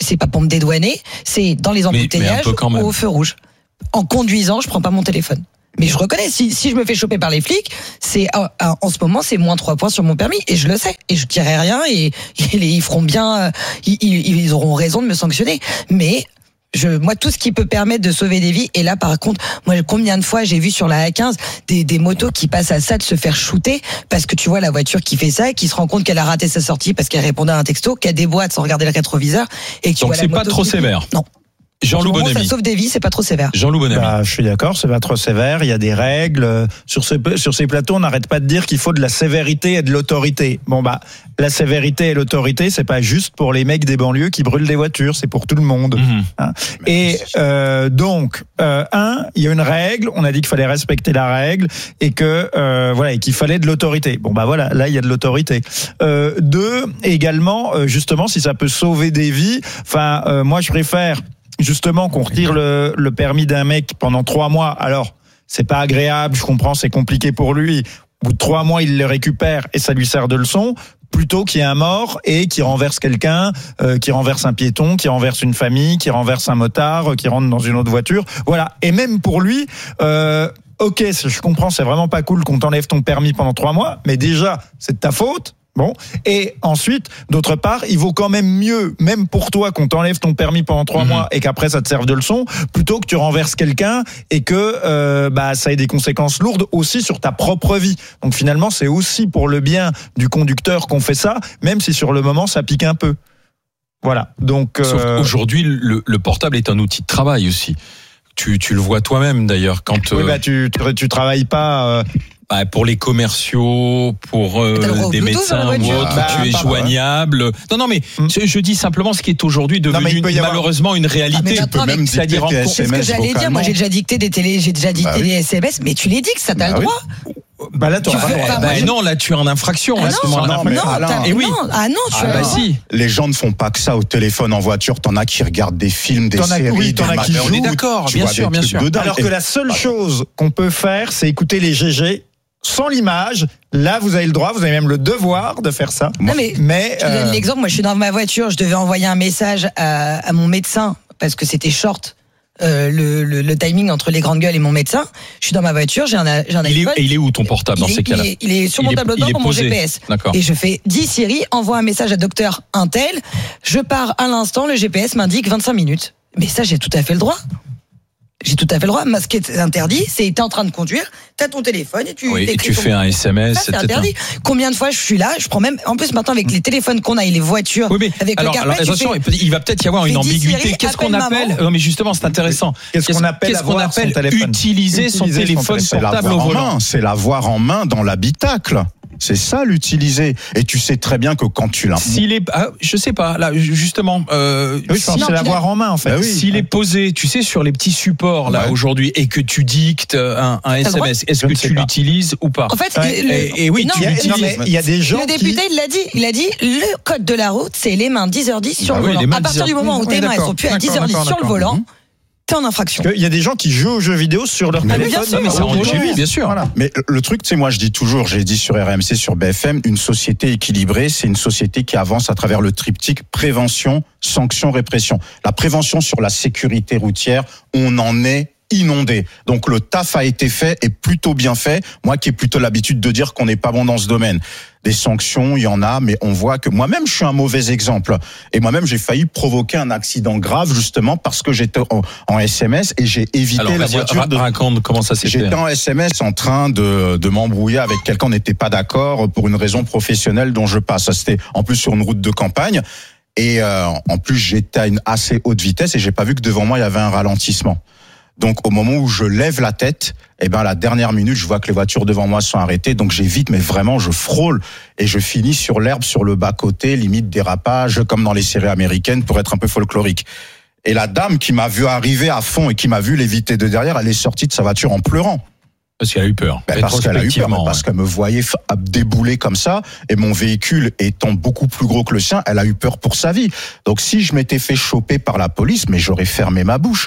[SPEAKER 9] c'est pas pour me dédouaner, c'est dans les embouteillages ou au feu rouge. En conduisant, je prends pas mon téléphone. Mais je reconnais, si, si je me fais choper par les flics, c'est en, en ce moment c'est moins trois points sur mon permis et je le sais et je dirai rien et, et ils feront bien, ils, ils auront raison de me sanctionner. Mais je, moi, tout ce qui peut permettre de sauver des vies. Et là, par contre, moi, combien de fois j'ai vu sur la A quinze des, des motos qui passent à ça de se faire shooter parce que tu vois la voiture qui fait ça, qui se rend compte qu'elle a raté sa sortie parce qu'elle répondait à un texto, qu'elle déboîte sans regarder le rétroviseur et que tu
[SPEAKER 3] Donc
[SPEAKER 9] vois
[SPEAKER 3] c'est
[SPEAKER 9] la
[SPEAKER 3] pas
[SPEAKER 9] moto
[SPEAKER 3] trop
[SPEAKER 9] qui...
[SPEAKER 3] sévère.
[SPEAKER 9] Non.
[SPEAKER 3] Jean-Loup Bonamy.
[SPEAKER 9] Ça sauve des vies, c'est pas trop sévère.
[SPEAKER 3] Jean-Loup Bonamy.
[SPEAKER 11] Bah, je suis d'accord, c'est pas trop sévère. Il y a des règles. Sur ce, sur ces plateaux, on n'arrête pas de dire qu'il faut de la sévérité et de l'autorité. Bon, bah, la sévérité et l'autorité, c'est pas juste pour les mecs des banlieues qui brûlent des voitures, c'est pour tout le monde. Mmh. Hein. Et euh, donc, euh, un, il y a une règle. On a dit qu'il fallait respecter la règle et que euh, voilà, et qu'il fallait de l'autorité. Bon, bah voilà, là, il y a de l'autorité. Euh, deux, également, euh, justement, si ça peut sauver des vies. Enfin, euh, moi, je préfère. Justement, qu'on retire le, le permis d'un mec pendant trois mois. Alors, c'est pas agréable, je comprends, c'est compliqué pour lui. Au bout de trois mois, il le récupère et ça lui sert de leçon. Plutôt qu'il y ait un mort et qui renverse quelqu'un, euh, qui renverse un piéton, qui renverse une famille, qui renverse un motard, qui rentre dans une autre voiture. Voilà. Et même pour lui, euh, ok, je comprends, c'est vraiment pas cool qu'on t'enlève ton permis pendant trois mois, mais déjà, c'est de ta faute. Bon. Et ensuite, d'autre part, il vaut quand même mieux, même pour toi, qu'on t'enlève ton permis pendant trois mmh. mois et qu'après ça te serve de leçon, plutôt que tu renverses quelqu'un et que euh, bah ça ait des conséquences lourdes aussi sur ta propre vie. Donc finalement, c'est aussi pour le bien du conducteur qu'on fait ça, même si sur le moment ça pique un peu. Voilà. Donc euh...
[SPEAKER 3] Sauf qu'aujourd'hui, le, le portable est un outil de travail aussi. Tu, tu le vois toi-même d'ailleurs quand.
[SPEAKER 11] Oui, bah tu, tu, tu travailles pas. Euh...
[SPEAKER 3] Bah, pour les commerciaux, pour euh, des médecins ou autres, bah, tu es joignable. Ouais. Non, non, mais mmh. je, je dis simplement ce qui est aujourd'hui devenu non, une, malheureusement une réalité.
[SPEAKER 9] Ah, tu peux même c'est-à-dire en c'est ce que j'allais dire. Moi, j'ai déjà dicté des télé, j'ai déjà dicté bah, des oui. S M S, mais tu les dictes, ça t'as bah, le droit.
[SPEAKER 11] Oui. Bah là, tu
[SPEAKER 3] fais, bah, bah, non, là, tu es en infraction.
[SPEAKER 9] Ah
[SPEAKER 3] à ce moment-là.
[SPEAKER 9] Non, non, non, et oui. non, ah non, tu
[SPEAKER 10] ah, bah, si. Les gens ne font pas que ça au téléphone en voiture. T'en as qui regardent des films, des
[SPEAKER 11] t'en
[SPEAKER 10] séries,
[SPEAKER 11] as, oui, t'en
[SPEAKER 10] des
[SPEAKER 11] as qui jouent.
[SPEAKER 3] On est d'accord, bien sûr, bien sûr.
[SPEAKER 11] Alors que la seule chose qu'on peut faire, c'est écouter les G G. Sans l'image, là vous avez le droit, vous avez même le devoir de faire ça.
[SPEAKER 9] Non mais, mais je te donne euh... l'exemple, moi je suis dans ma voiture, je devais envoyer un message à, à mon médecin parce que c'était short. Euh, le, le, le timing entre les grandes gueules et mon médecin. Je suis dans ma voiture, j'ai un, j'ai un
[SPEAKER 3] il
[SPEAKER 11] iPhone.
[SPEAKER 3] Est, et il est où ton portable dans
[SPEAKER 11] il
[SPEAKER 3] ces
[SPEAKER 11] est,
[SPEAKER 3] cas-là?
[SPEAKER 11] Il est, il est sur mon tableau de bord pour mon G P S.
[SPEAKER 3] D'accord.
[SPEAKER 9] Et je fais dis Siri, envoie un message à docteur Intel. Je pars à l'instant, le G P S m'indique vingt-cinq minutes. Mais ça, j'ai tout à fait le droit. J'ai tout à fait le droit. Masquer, c'est interdit. C'est t'es en train de conduire, t'as ton téléphone et tu.
[SPEAKER 3] Oui, et tu fais un S M S.
[SPEAKER 9] Ça, c'est interdit. Combien de fois je suis là, je prends même. En plus maintenant avec les téléphones qu'on a et les voitures.
[SPEAKER 3] Oui, mais
[SPEAKER 9] avec
[SPEAKER 3] alors,
[SPEAKER 9] le carpet,
[SPEAKER 3] alors attention,
[SPEAKER 9] fais,
[SPEAKER 3] il va peut-être y avoir une ambiguïté. Qu'est-ce qu'on appelle? Non, mais justement, c'est intéressant.
[SPEAKER 11] Qu'est-ce qu'on appelle,
[SPEAKER 3] qu'est-ce qu'on appelle utiliser son téléphone portable au volant?
[SPEAKER 10] C'est l'avoir en main dans l'habitacle. C'est ça l'utiliser. Et tu sais très bien que quand tu l'as.
[SPEAKER 3] S'il est, ah, je sais pas, là, justement, euh,
[SPEAKER 11] oui, c'est l'avoir en main, en fait.
[SPEAKER 3] Bah oui. S'il est posé, tu sais, sur les petits supports, là, ouais. aujourd'hui, et que tu dictes un, un S M S, est-ce que tu l'utilises ou pas?
[SPEAKER 9] En fait,
[SPEAKER 3] ouais.
[SPEAKER 9] le,
[SPEAKER 3] et, et oui,
[SPEAKER 9] non,
[SPEAKER 3] tu l'utilises.
[SPEAKER 11] Il y a des gens.
[SPEAKER 9] Le député,
[SPEAKER 11] qui...
[SPEAKER 9] il l'a dit, il a dit, le code de la route, c'est les mains dix heures dix sur bah le oui, volant. À partir du moment où tes mains, elles sont plus à dix heures dix sur le volant. En infraction.
[SPEAKER 11] Il y a des gens qui jouent aux jeux vidéo sur leur
[SPEAKER 10] mais
[SPEAKER 11] téléphone.
[SPEAKER 3] Bien sûr, mais ça en oui, bien sûr. Voilà.
[SPEAKER 10] Mais le truc, tu sais, moi je dis toujours, j'ai dit sur R M C, sur B F M, une société équilibrée, c'est une société qui avance à travers le triptyque prévention, sanction, répression. La prévention sur la sécurité routière, on en est inondé. Donc le taf a été fait et plutôt bien fait. Moi qui ai plutôt l'habitude de dire qu'on n'est pas bon dans ce domaine. Des sanctions, il y en a, mais on voit que moi-même, je suis un mauvais exemple. Et moi-même, j'ai failli provoquer un accident grave, justement, parce que j'étais en, en S M S et j'ai évité
[SPEAKER 3] Alors,
[SPEAKER 10] la voiture de...
[SPEAKER 3] Raconte comment ça s'est fait.
[SPEAKER 10] J'étais en S M S en train de, de m'embrouiller avec quelqu'un, on n'était pas d'accord pour une raison professionnelle dont je passe. Ça, c'était en plus sur une route de campagne. Et euh, en plus, j'étais à une assez haute vitesse et j'ai pas vu que devant moi, il y avait un ralentissement. Donc, au moment où je lève la tête, eh ben, à la dernière minute, je vois que les voitures devant moi sont arrêtées. Donc, j'évite, mais vraiment, je frôle et je finis sur l'herbe, sur le bas-côté, limite dérapage, comme dans les séries américaines, pour être un peu folklorique. Et la dame qui m'a vu arriver à fond et qui m'a vu l'éviter de derrière, elle est sortie de sa voiture en pleurant.
[SPEAKER 3] Parce qu'elle a eu peur.
[SPEAKER 10] Ben parce qu'elle a eu peur, parce ouais. qu'elle me voyait débouler comme ça, et mon véhicule étant beaucoup plus gros que le sien, elle a eu peur pour sa vie. Donc si je m'étais fait choper par la police, mais j'aurais fermé ma bouche.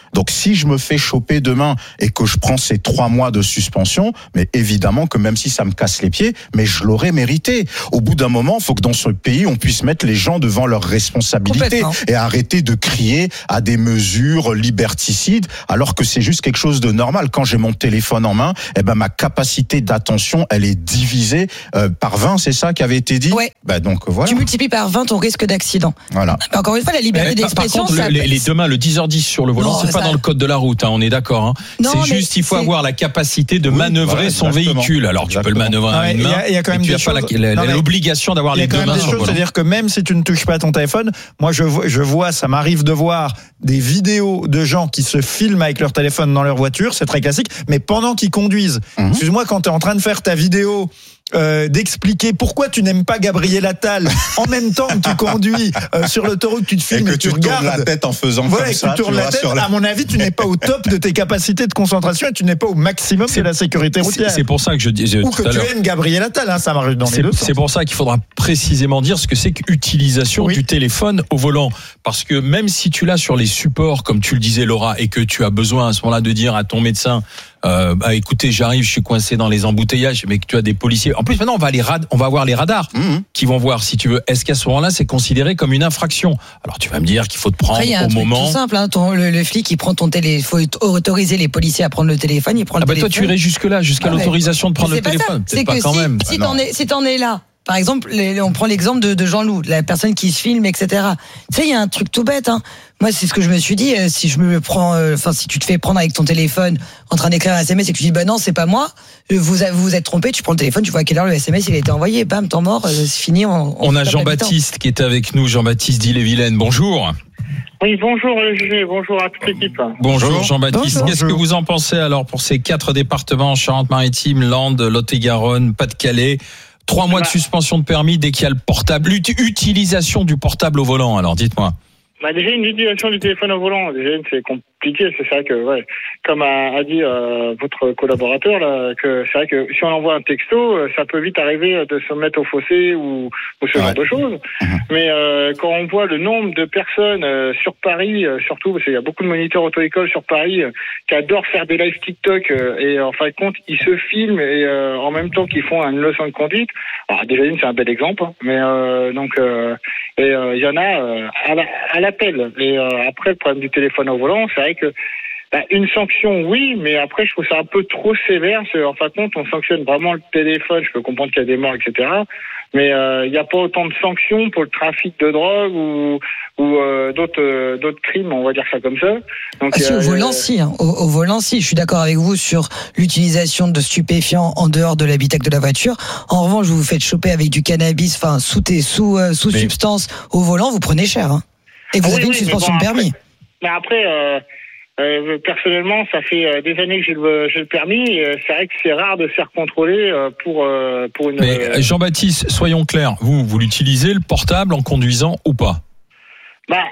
[SPEAKER 10] Donc si je me fais choper demain et que je prends ces trois mois de suspension, mais évidemment que même si ça me casse les pieds, mais je l'aurais mérité. Au bout d'un moment, il faut que dans ce pays, on puisse mettre les gens devant leurs responsabilités et arrêter de crier à des mesures liberticides, alors que c'est juste quelque chose de normal. Quand j'ai mon téléphone en main, eh ben ma capacité d'attention, elle est divisée euh, par vingt, c'est ça qui avait été dit.
[SPEAKER 9] Ouais.
[SPEAKER 10] Bah donc voilà.
[SPEAKER 9] Tu multiplies par vingt ton risque d'accident.
[SPEAKER 10] Voilà.
[SPEAKER 9] Mais encore une fois, la liberté
[SPEAKER 3] Mais,
[SPEAKER 9] d'expression.
[SPEAKER 3] par contre,
[SPEAKER 9] ça
[SPEAKER 3] le, les, les demain, le dix heures dix sur le volant,
[SPEAKER 9] Non,
[SPEAKER 3] c'est pas
[SPEAKER 9] ça-
[SPEAKER 3] dans le code de la route, hein, on est d'accord. Hein.
[SPEAKER 9] Non,
[SPEAKER 3] C'est
[SPEAKER 9] mais
[SPEAKER 3] juste, il faut
[SPEAKER 9] c'est-
[SPEAKER 3] avoir la capacité de
[SPEAKER 10] Oui,
[SPEAKER 3] manœuvrer
[SPEAKER 10] voilà,
[SPEAKER 3] son
[SPEAKER 10] exactement.
[SPEAKER 3] véhicule. Alors tu peux le
[SPEAKER 10] Exactement.
[SPEAKER 3] manœuvrer à
[SPEAKER 11] Ouais,
[SPEAKER 3] une
[SPEAKER 11] il y
[SPEAKER 3] main,
[SPEAKER 11] a- il y a quand même
[SPEAKER 3] mais tu
[SPEAKER 11] des
[SPEAKER 3] n'as pas la-
[SPEAKER 11] choses-
[SPEAKER 3] la-
[SPEAKER 11] Non, mais-
[SPEAKER 3] l'obligation d'avoir
[SPEAKER 11] Il y
[SPEAKER 3] les
[SPEAKER 11] a quand
[SPEAKER 3] deux
[SPEAKER 11] même
[SPEAKER 3] mains
[SPEAKER 11] des
[SPEAKER 3] sur le
[SPEAKER 11] choses,
[SPEAKER 3] volant.
[SPEAKER 11] c'est-à-dire que même si tu ne touches pas ton téléphone, moi je vois, je vois, ça m'arrive de voir des vidéos de gens qui se filment avec leur téléphone dans leur voiture, c'est très classique, mais pendant qu'ils conduisent.
[SPEAKER 10] Mhm.
[SPEAKER 11] Excuse-moi, quand tu es en train de faire ta vidéo euh, d'expliquer pourquoi tu n'aimes pas Gabriel Attal en même temps que tu conduis euh, sur l'autoroute, tu te
[SPEAKER 10] Et
[SPEAKER 11] filmes
[SPEAKER 10] que
[SPEAKER 11] et
[SPEAKER 10] tu
[SPEAKER 11] tu
[SPEAKER 10] tournes
[SPEAKER 11] regardes.
[SPEAKER 10] la tête en faisant
[SPEAKER 11] Voilà,
[SPEAKER 10] comme
[SPEAKER 11] et que
[SPEAKER 10] ça,
[SPEAKER 11] tu tournes
[SPEAKER 10] tu
[SPEAKER 11] la
[SPEAKER 10] vois,
[SPEAKER 11] tête,
[SPEAKER 10] sur la-
[SPEAKER 11] à mon avis, tu n'es pas au top de tes capacités de concentration et tu n'es pas au maximum de la sécurité
[SPEAKER 3] C'est
[SPEAKER 11] routière.
[SPEAKER 3] c'est pour ça que je disais
[SPEAKER 11] Ou
[SPEAKER 3] tout
[SPEAKER 11] que
[SPEAKER 3] à
[SPEAKER 11] tu
[SPEAKER 3] l'heure.
[SPEAKER 11] aimes Gabriel Attal, hein, ça m'arrive dans les
[SPEAKER 3] C'est
[SPEAKER 11] deux sens.
[SPEAKER 3] c'est pour ça qu'il faudra précisément dire ce que c'est qu'utilisation
[SPEAKER 11] Oui.
[SPEAKER 3] du téléphone au volant. Parce que même si tu l'as sur les supports, comme tu le disais Laura, et que tu as besoin à ce moment-là de dire à ton médecin, euh, bah écoutez, j'arrive, je suis coincé dans les embouteillages, mais que tu as des policiers. En plus, maintenant, on va les rad- on va avoir les radars
[SPEAKER 10] Mhm.
[SPEAKER 3] qui vont voir, si tu veux. Est-ce qu'à ce moment-là, c'est considéré comme une infraction? Alors tu vas me dire qu'il faut te prendre
[SPEAKER 9] Après, il y a un
[SPEAKER 3] au
[SPEAKER 9] truc
[SPEAKER 3] moment.
[SPEAKER 9] tout simple. Hein, ton- le, le flic, il prend ton téléphone. Il faut autoriser les policiers à prendre le téléphone. Il prend le
[SPEAKER 3] Ah bah toi,
[SPEAKER 9] téléphone.
[SPEAKER 3] tu irais jusque-là, jusqu'à
[SPEAKER 9] Ah ouais.
[SPEAKER 3] l'autorisation de prendre
[SPEAKER 9] Mais
[SPEAKER 3] le
[SPEAKER 9] c'est pas ça.
[SPEAKER 3] téléphone.
[SPEAKER 9] C'est
[SPEAKER 3] Peut-être pas
[SPEAKER 9] que
[SPEAKER 3] quand
[SPEAKER 9] si,
[SPEAKER 3] même.
[SPEAKER 9] si
[SPEAKER 10] Ah
[SPEAKER 9] t'en
[SPEAKER 10] non.
[SPEAKER 9] es, si t'en es là, par exemple, les- on prend l'exemple de, de Jean-Loup, la personne qui se filme, et cetera. Tu sais, il y a un truc tout bête. Hein. Moi, c'est ce que je me suis dit. euh, Si je me prends, euh, enfin, si tu te fais prendre avec ton téléphone en train d'écrire un S M S et que tu dis, bah non, c'est pas moi. euh, Vous a- vous vous êtes trompé. Tu prends le téléphone, tu vois à quelle heure le S M S il a été envoyé. Bam, temps mort. euh, c'est fini. On,
[SPEAKER 3] On a
[SPEAKER 9] tape
[SPEAKER 3] Jean-Baptiste qui est avec nous, Jean-Baptiste d'Ille-et-Vilaine. Bonjour.
[SPEAKER 12] Oui, bonjour le juge, bonjour à toute l'équipe.
[SPEAKER 3] Bonjour
[SPEAKER 10] Bonjour.
[SPEAKER 3] Jean-Baptiste.
[SPEAKER 11] Bonjour.
[SPEAKER 3] Qu'est-ce que vous en pensez alors pour ces quatre départements, Charente-Maritime, Landes, Lot-et-Garonne, Pas-de-Calais? Trois mois de
[SPEAKER 12] Bah.
[SPEAKER 3] suspension de permis dès qu'il y a le portable. L'ut- Utilisation du portable au volant, alors dites-moi.
[SPEAKER 12] Bah déjà une utilisation du téléphone au volant, déjà une, c'est compliqué, c'est vrai que ouais, comme a, a dit euh, votre collaborateur là, que c'est vrai que si on envoie un texto, euh, ça peut vite arriver de se mettre au fossé ou, ou ce
[SPEAKER 10] Ouais.
[SPEAKER 12] genre de choses.
[SPEAKER 10] Mhm.
[SPEAKER 12] Mais euh, quand on voit le nombre de personnes euh, sur Paris, euh, surtout parce qu'il y a beaucoup de moniteurs auto-école sur Paris euh, qui adorent faire des lives TikTok euh, et en fin de compte ils se filment et euh, en même temps qu'ils font une leçon de conduite. Alors déjà une c'est un bel exemple, hein, mais euh, donc euh, et il euh, y en a euh, à, la, à l'appel. Et euh, après le problème du téléphone au volant, c'est vrai que bah, une sanction, oui, mais après, je trouve ça un peu trop sévère. C'est, en fin de compte, on sanctionne vraiment le téléphone. Je peux comprendre qu'il y a des morts, et cetera. Mais il euh, n'y a pas autant de sanctions pour le trafic de drogue ou, ou euh, d'autres, euh, d'autres crimes, on va dire ça comme ça. Donc,
[SPEAKER 9] Ah si, au
[SPEAKER 12] euh,
[SPEAKER 9] volant, si. Hein. Au, au volant, si. Je suis d'accord avec vous sur l'utilisation de stupéfiants en dehors de l'habitacle de la voiture. En revanche, vous vous faites choper avec du cannabis, enfin, sous, tes, sous, euh, sous
[SPEAKER 3] Mais-
[SPEAKER 9] substance au volant, vous prenez cher. Hein. Et vous
[SPEAKER 12] Ah oui,
[SPEAKER 9] avez une
[SPEAKER 12] oui, mais
[SPEAKER 9] suspension
[SPEAKER 12] bon,
[SPEAKER 9] de permis.
[SPEAKER 12] Mais après, euh, euh, personnellement, ça fait euh, des années que j'ai le, j'ai le permis. Et, euh, c'est vrai que c'est rare de se faire contrôler euh, pour, euh, pour une.
[SPEAKER 3] Mais
[SPEAKER 12] euh,
[SPEAKER 3] Jean-Baptiste, soyons clairs, vous, vous l'utilisez le portable en conduisant ou pas?
[SPEAKER 12] bah,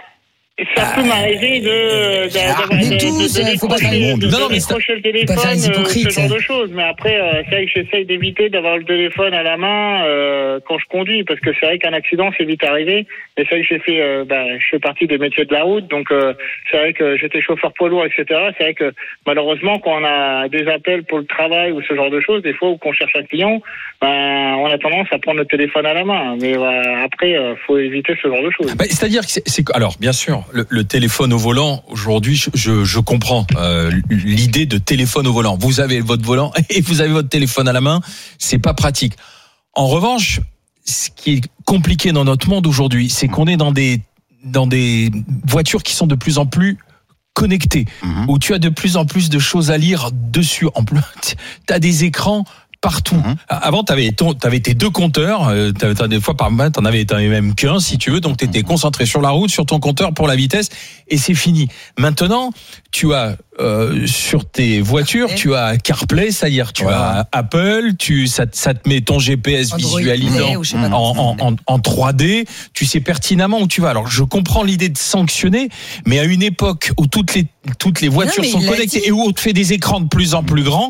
[SPEAKER 12] ça peut m'arriver de, de, d'avoir
[SPEAKER 9] mais
[SPEAKER 12] de,
[SPEAKER 9] tous,
[SPEAKER 12] de, de
[SPEAKER 9] faut pas
[SPEAKER 12] décrocher-
[SPEAKER 9] faire
[SPEAKER 12] de,
[SPEAKER 9] le
[SPEAKER 3] Non, non,
[SPEAKER 12] de
[SPEAKER 3] mais
[SPEAKER 12] décrocher le
[SPEAKER 9] pas
[SPEAKER 12] téléphone,
[SPEAKER 9] faire les
[SPEAKER 12] euh,
[SPEAKER 9] hypocrites,
[SPEAKER 12] ce genre
[SPEAKER 9] ça.
[SPEAKER 12] de choses. Mais après, euh, c'est vrai que j'essaye d'éviter d'avoir le téléphone à la main euh, quand je conduis, parce que c'est vrai qu'un accident c'est vite arrivé. Et c'est vrai que j'ai fait, euh, bah, je fais partie des métiers de la route, donc euh, c'est vrai que j'étais chauffeur poids lourd, et cetera. C'est vrai que malheureusement, quand on a des appels pour le travail ou ce genre de choses, des fois où qu'on cherche un client, ben, on a tendance à prendre le téléphone à la main. Mais euh, après, euh, faut éviter ce genre de choses.
[SPEAKER 3] Bah, c'est-à-dire que c'est, c'est alors bien sûr le, le téléphone au volant aujourd'hui je, je, je comprends euh, l'idée de téléphone au volant. Vous avez votre volant et vous avez votre téléphone à la main, c'est pas pratique. En revanche, ce qui est compliqué dans notre monde aujourd'hui, c'est qu'on est dans des dans des voitures qui sont de plus en plus connectées,
[SPEAKER 10] Mhm.
[SPEAKER 3] où tu as de plus en plus de choses à lire dessus. En plus, tu as des écrans partout.
[SPEAKER 10] Mhm.
[SPEAKER 3] Avant, tu avais, avais tes deux compteurs. Euh, t'avais, t'avais des fois par main, tu n'en avais, avais même qu'un, si tu veux. Donc, tu étais concentré sur la route, sur ton compteur pour la vitesse, et c'est fini. Maintenant, tu as euh, sur tes voitures,
[SPEAKER 9] CarPlay.
[SPEAKER 3] tu as CarPlay, c'est-à-dire tu
[SPEAKER 10] Voilà.
[SPEAKER 3] as Apple, tu, ça, ça te met ton G P S
[SPEAKER 9] Android
[SPEAKER 3] visualisant
[SPEAKER 9] Play ou je sais pas
[SPEAKER 3] en,
[SPEAKER 9] comment ça
[SPEAKER 3] en, en, en trois D. Tu sais pertinemment où tu vas. Alors, je comprends l'idée de sanctionner, mais à une époque où toutes les, toutes les voitures
[SPEAKER 9] mais
[SPEAKER 3] sont
[SPEAKER 9] il l'a
[SPEAKER 3] connectées
[SPEAKER 9] dit.
[SPEAKER 3] et où on te fait des écrans de plus en plus grands,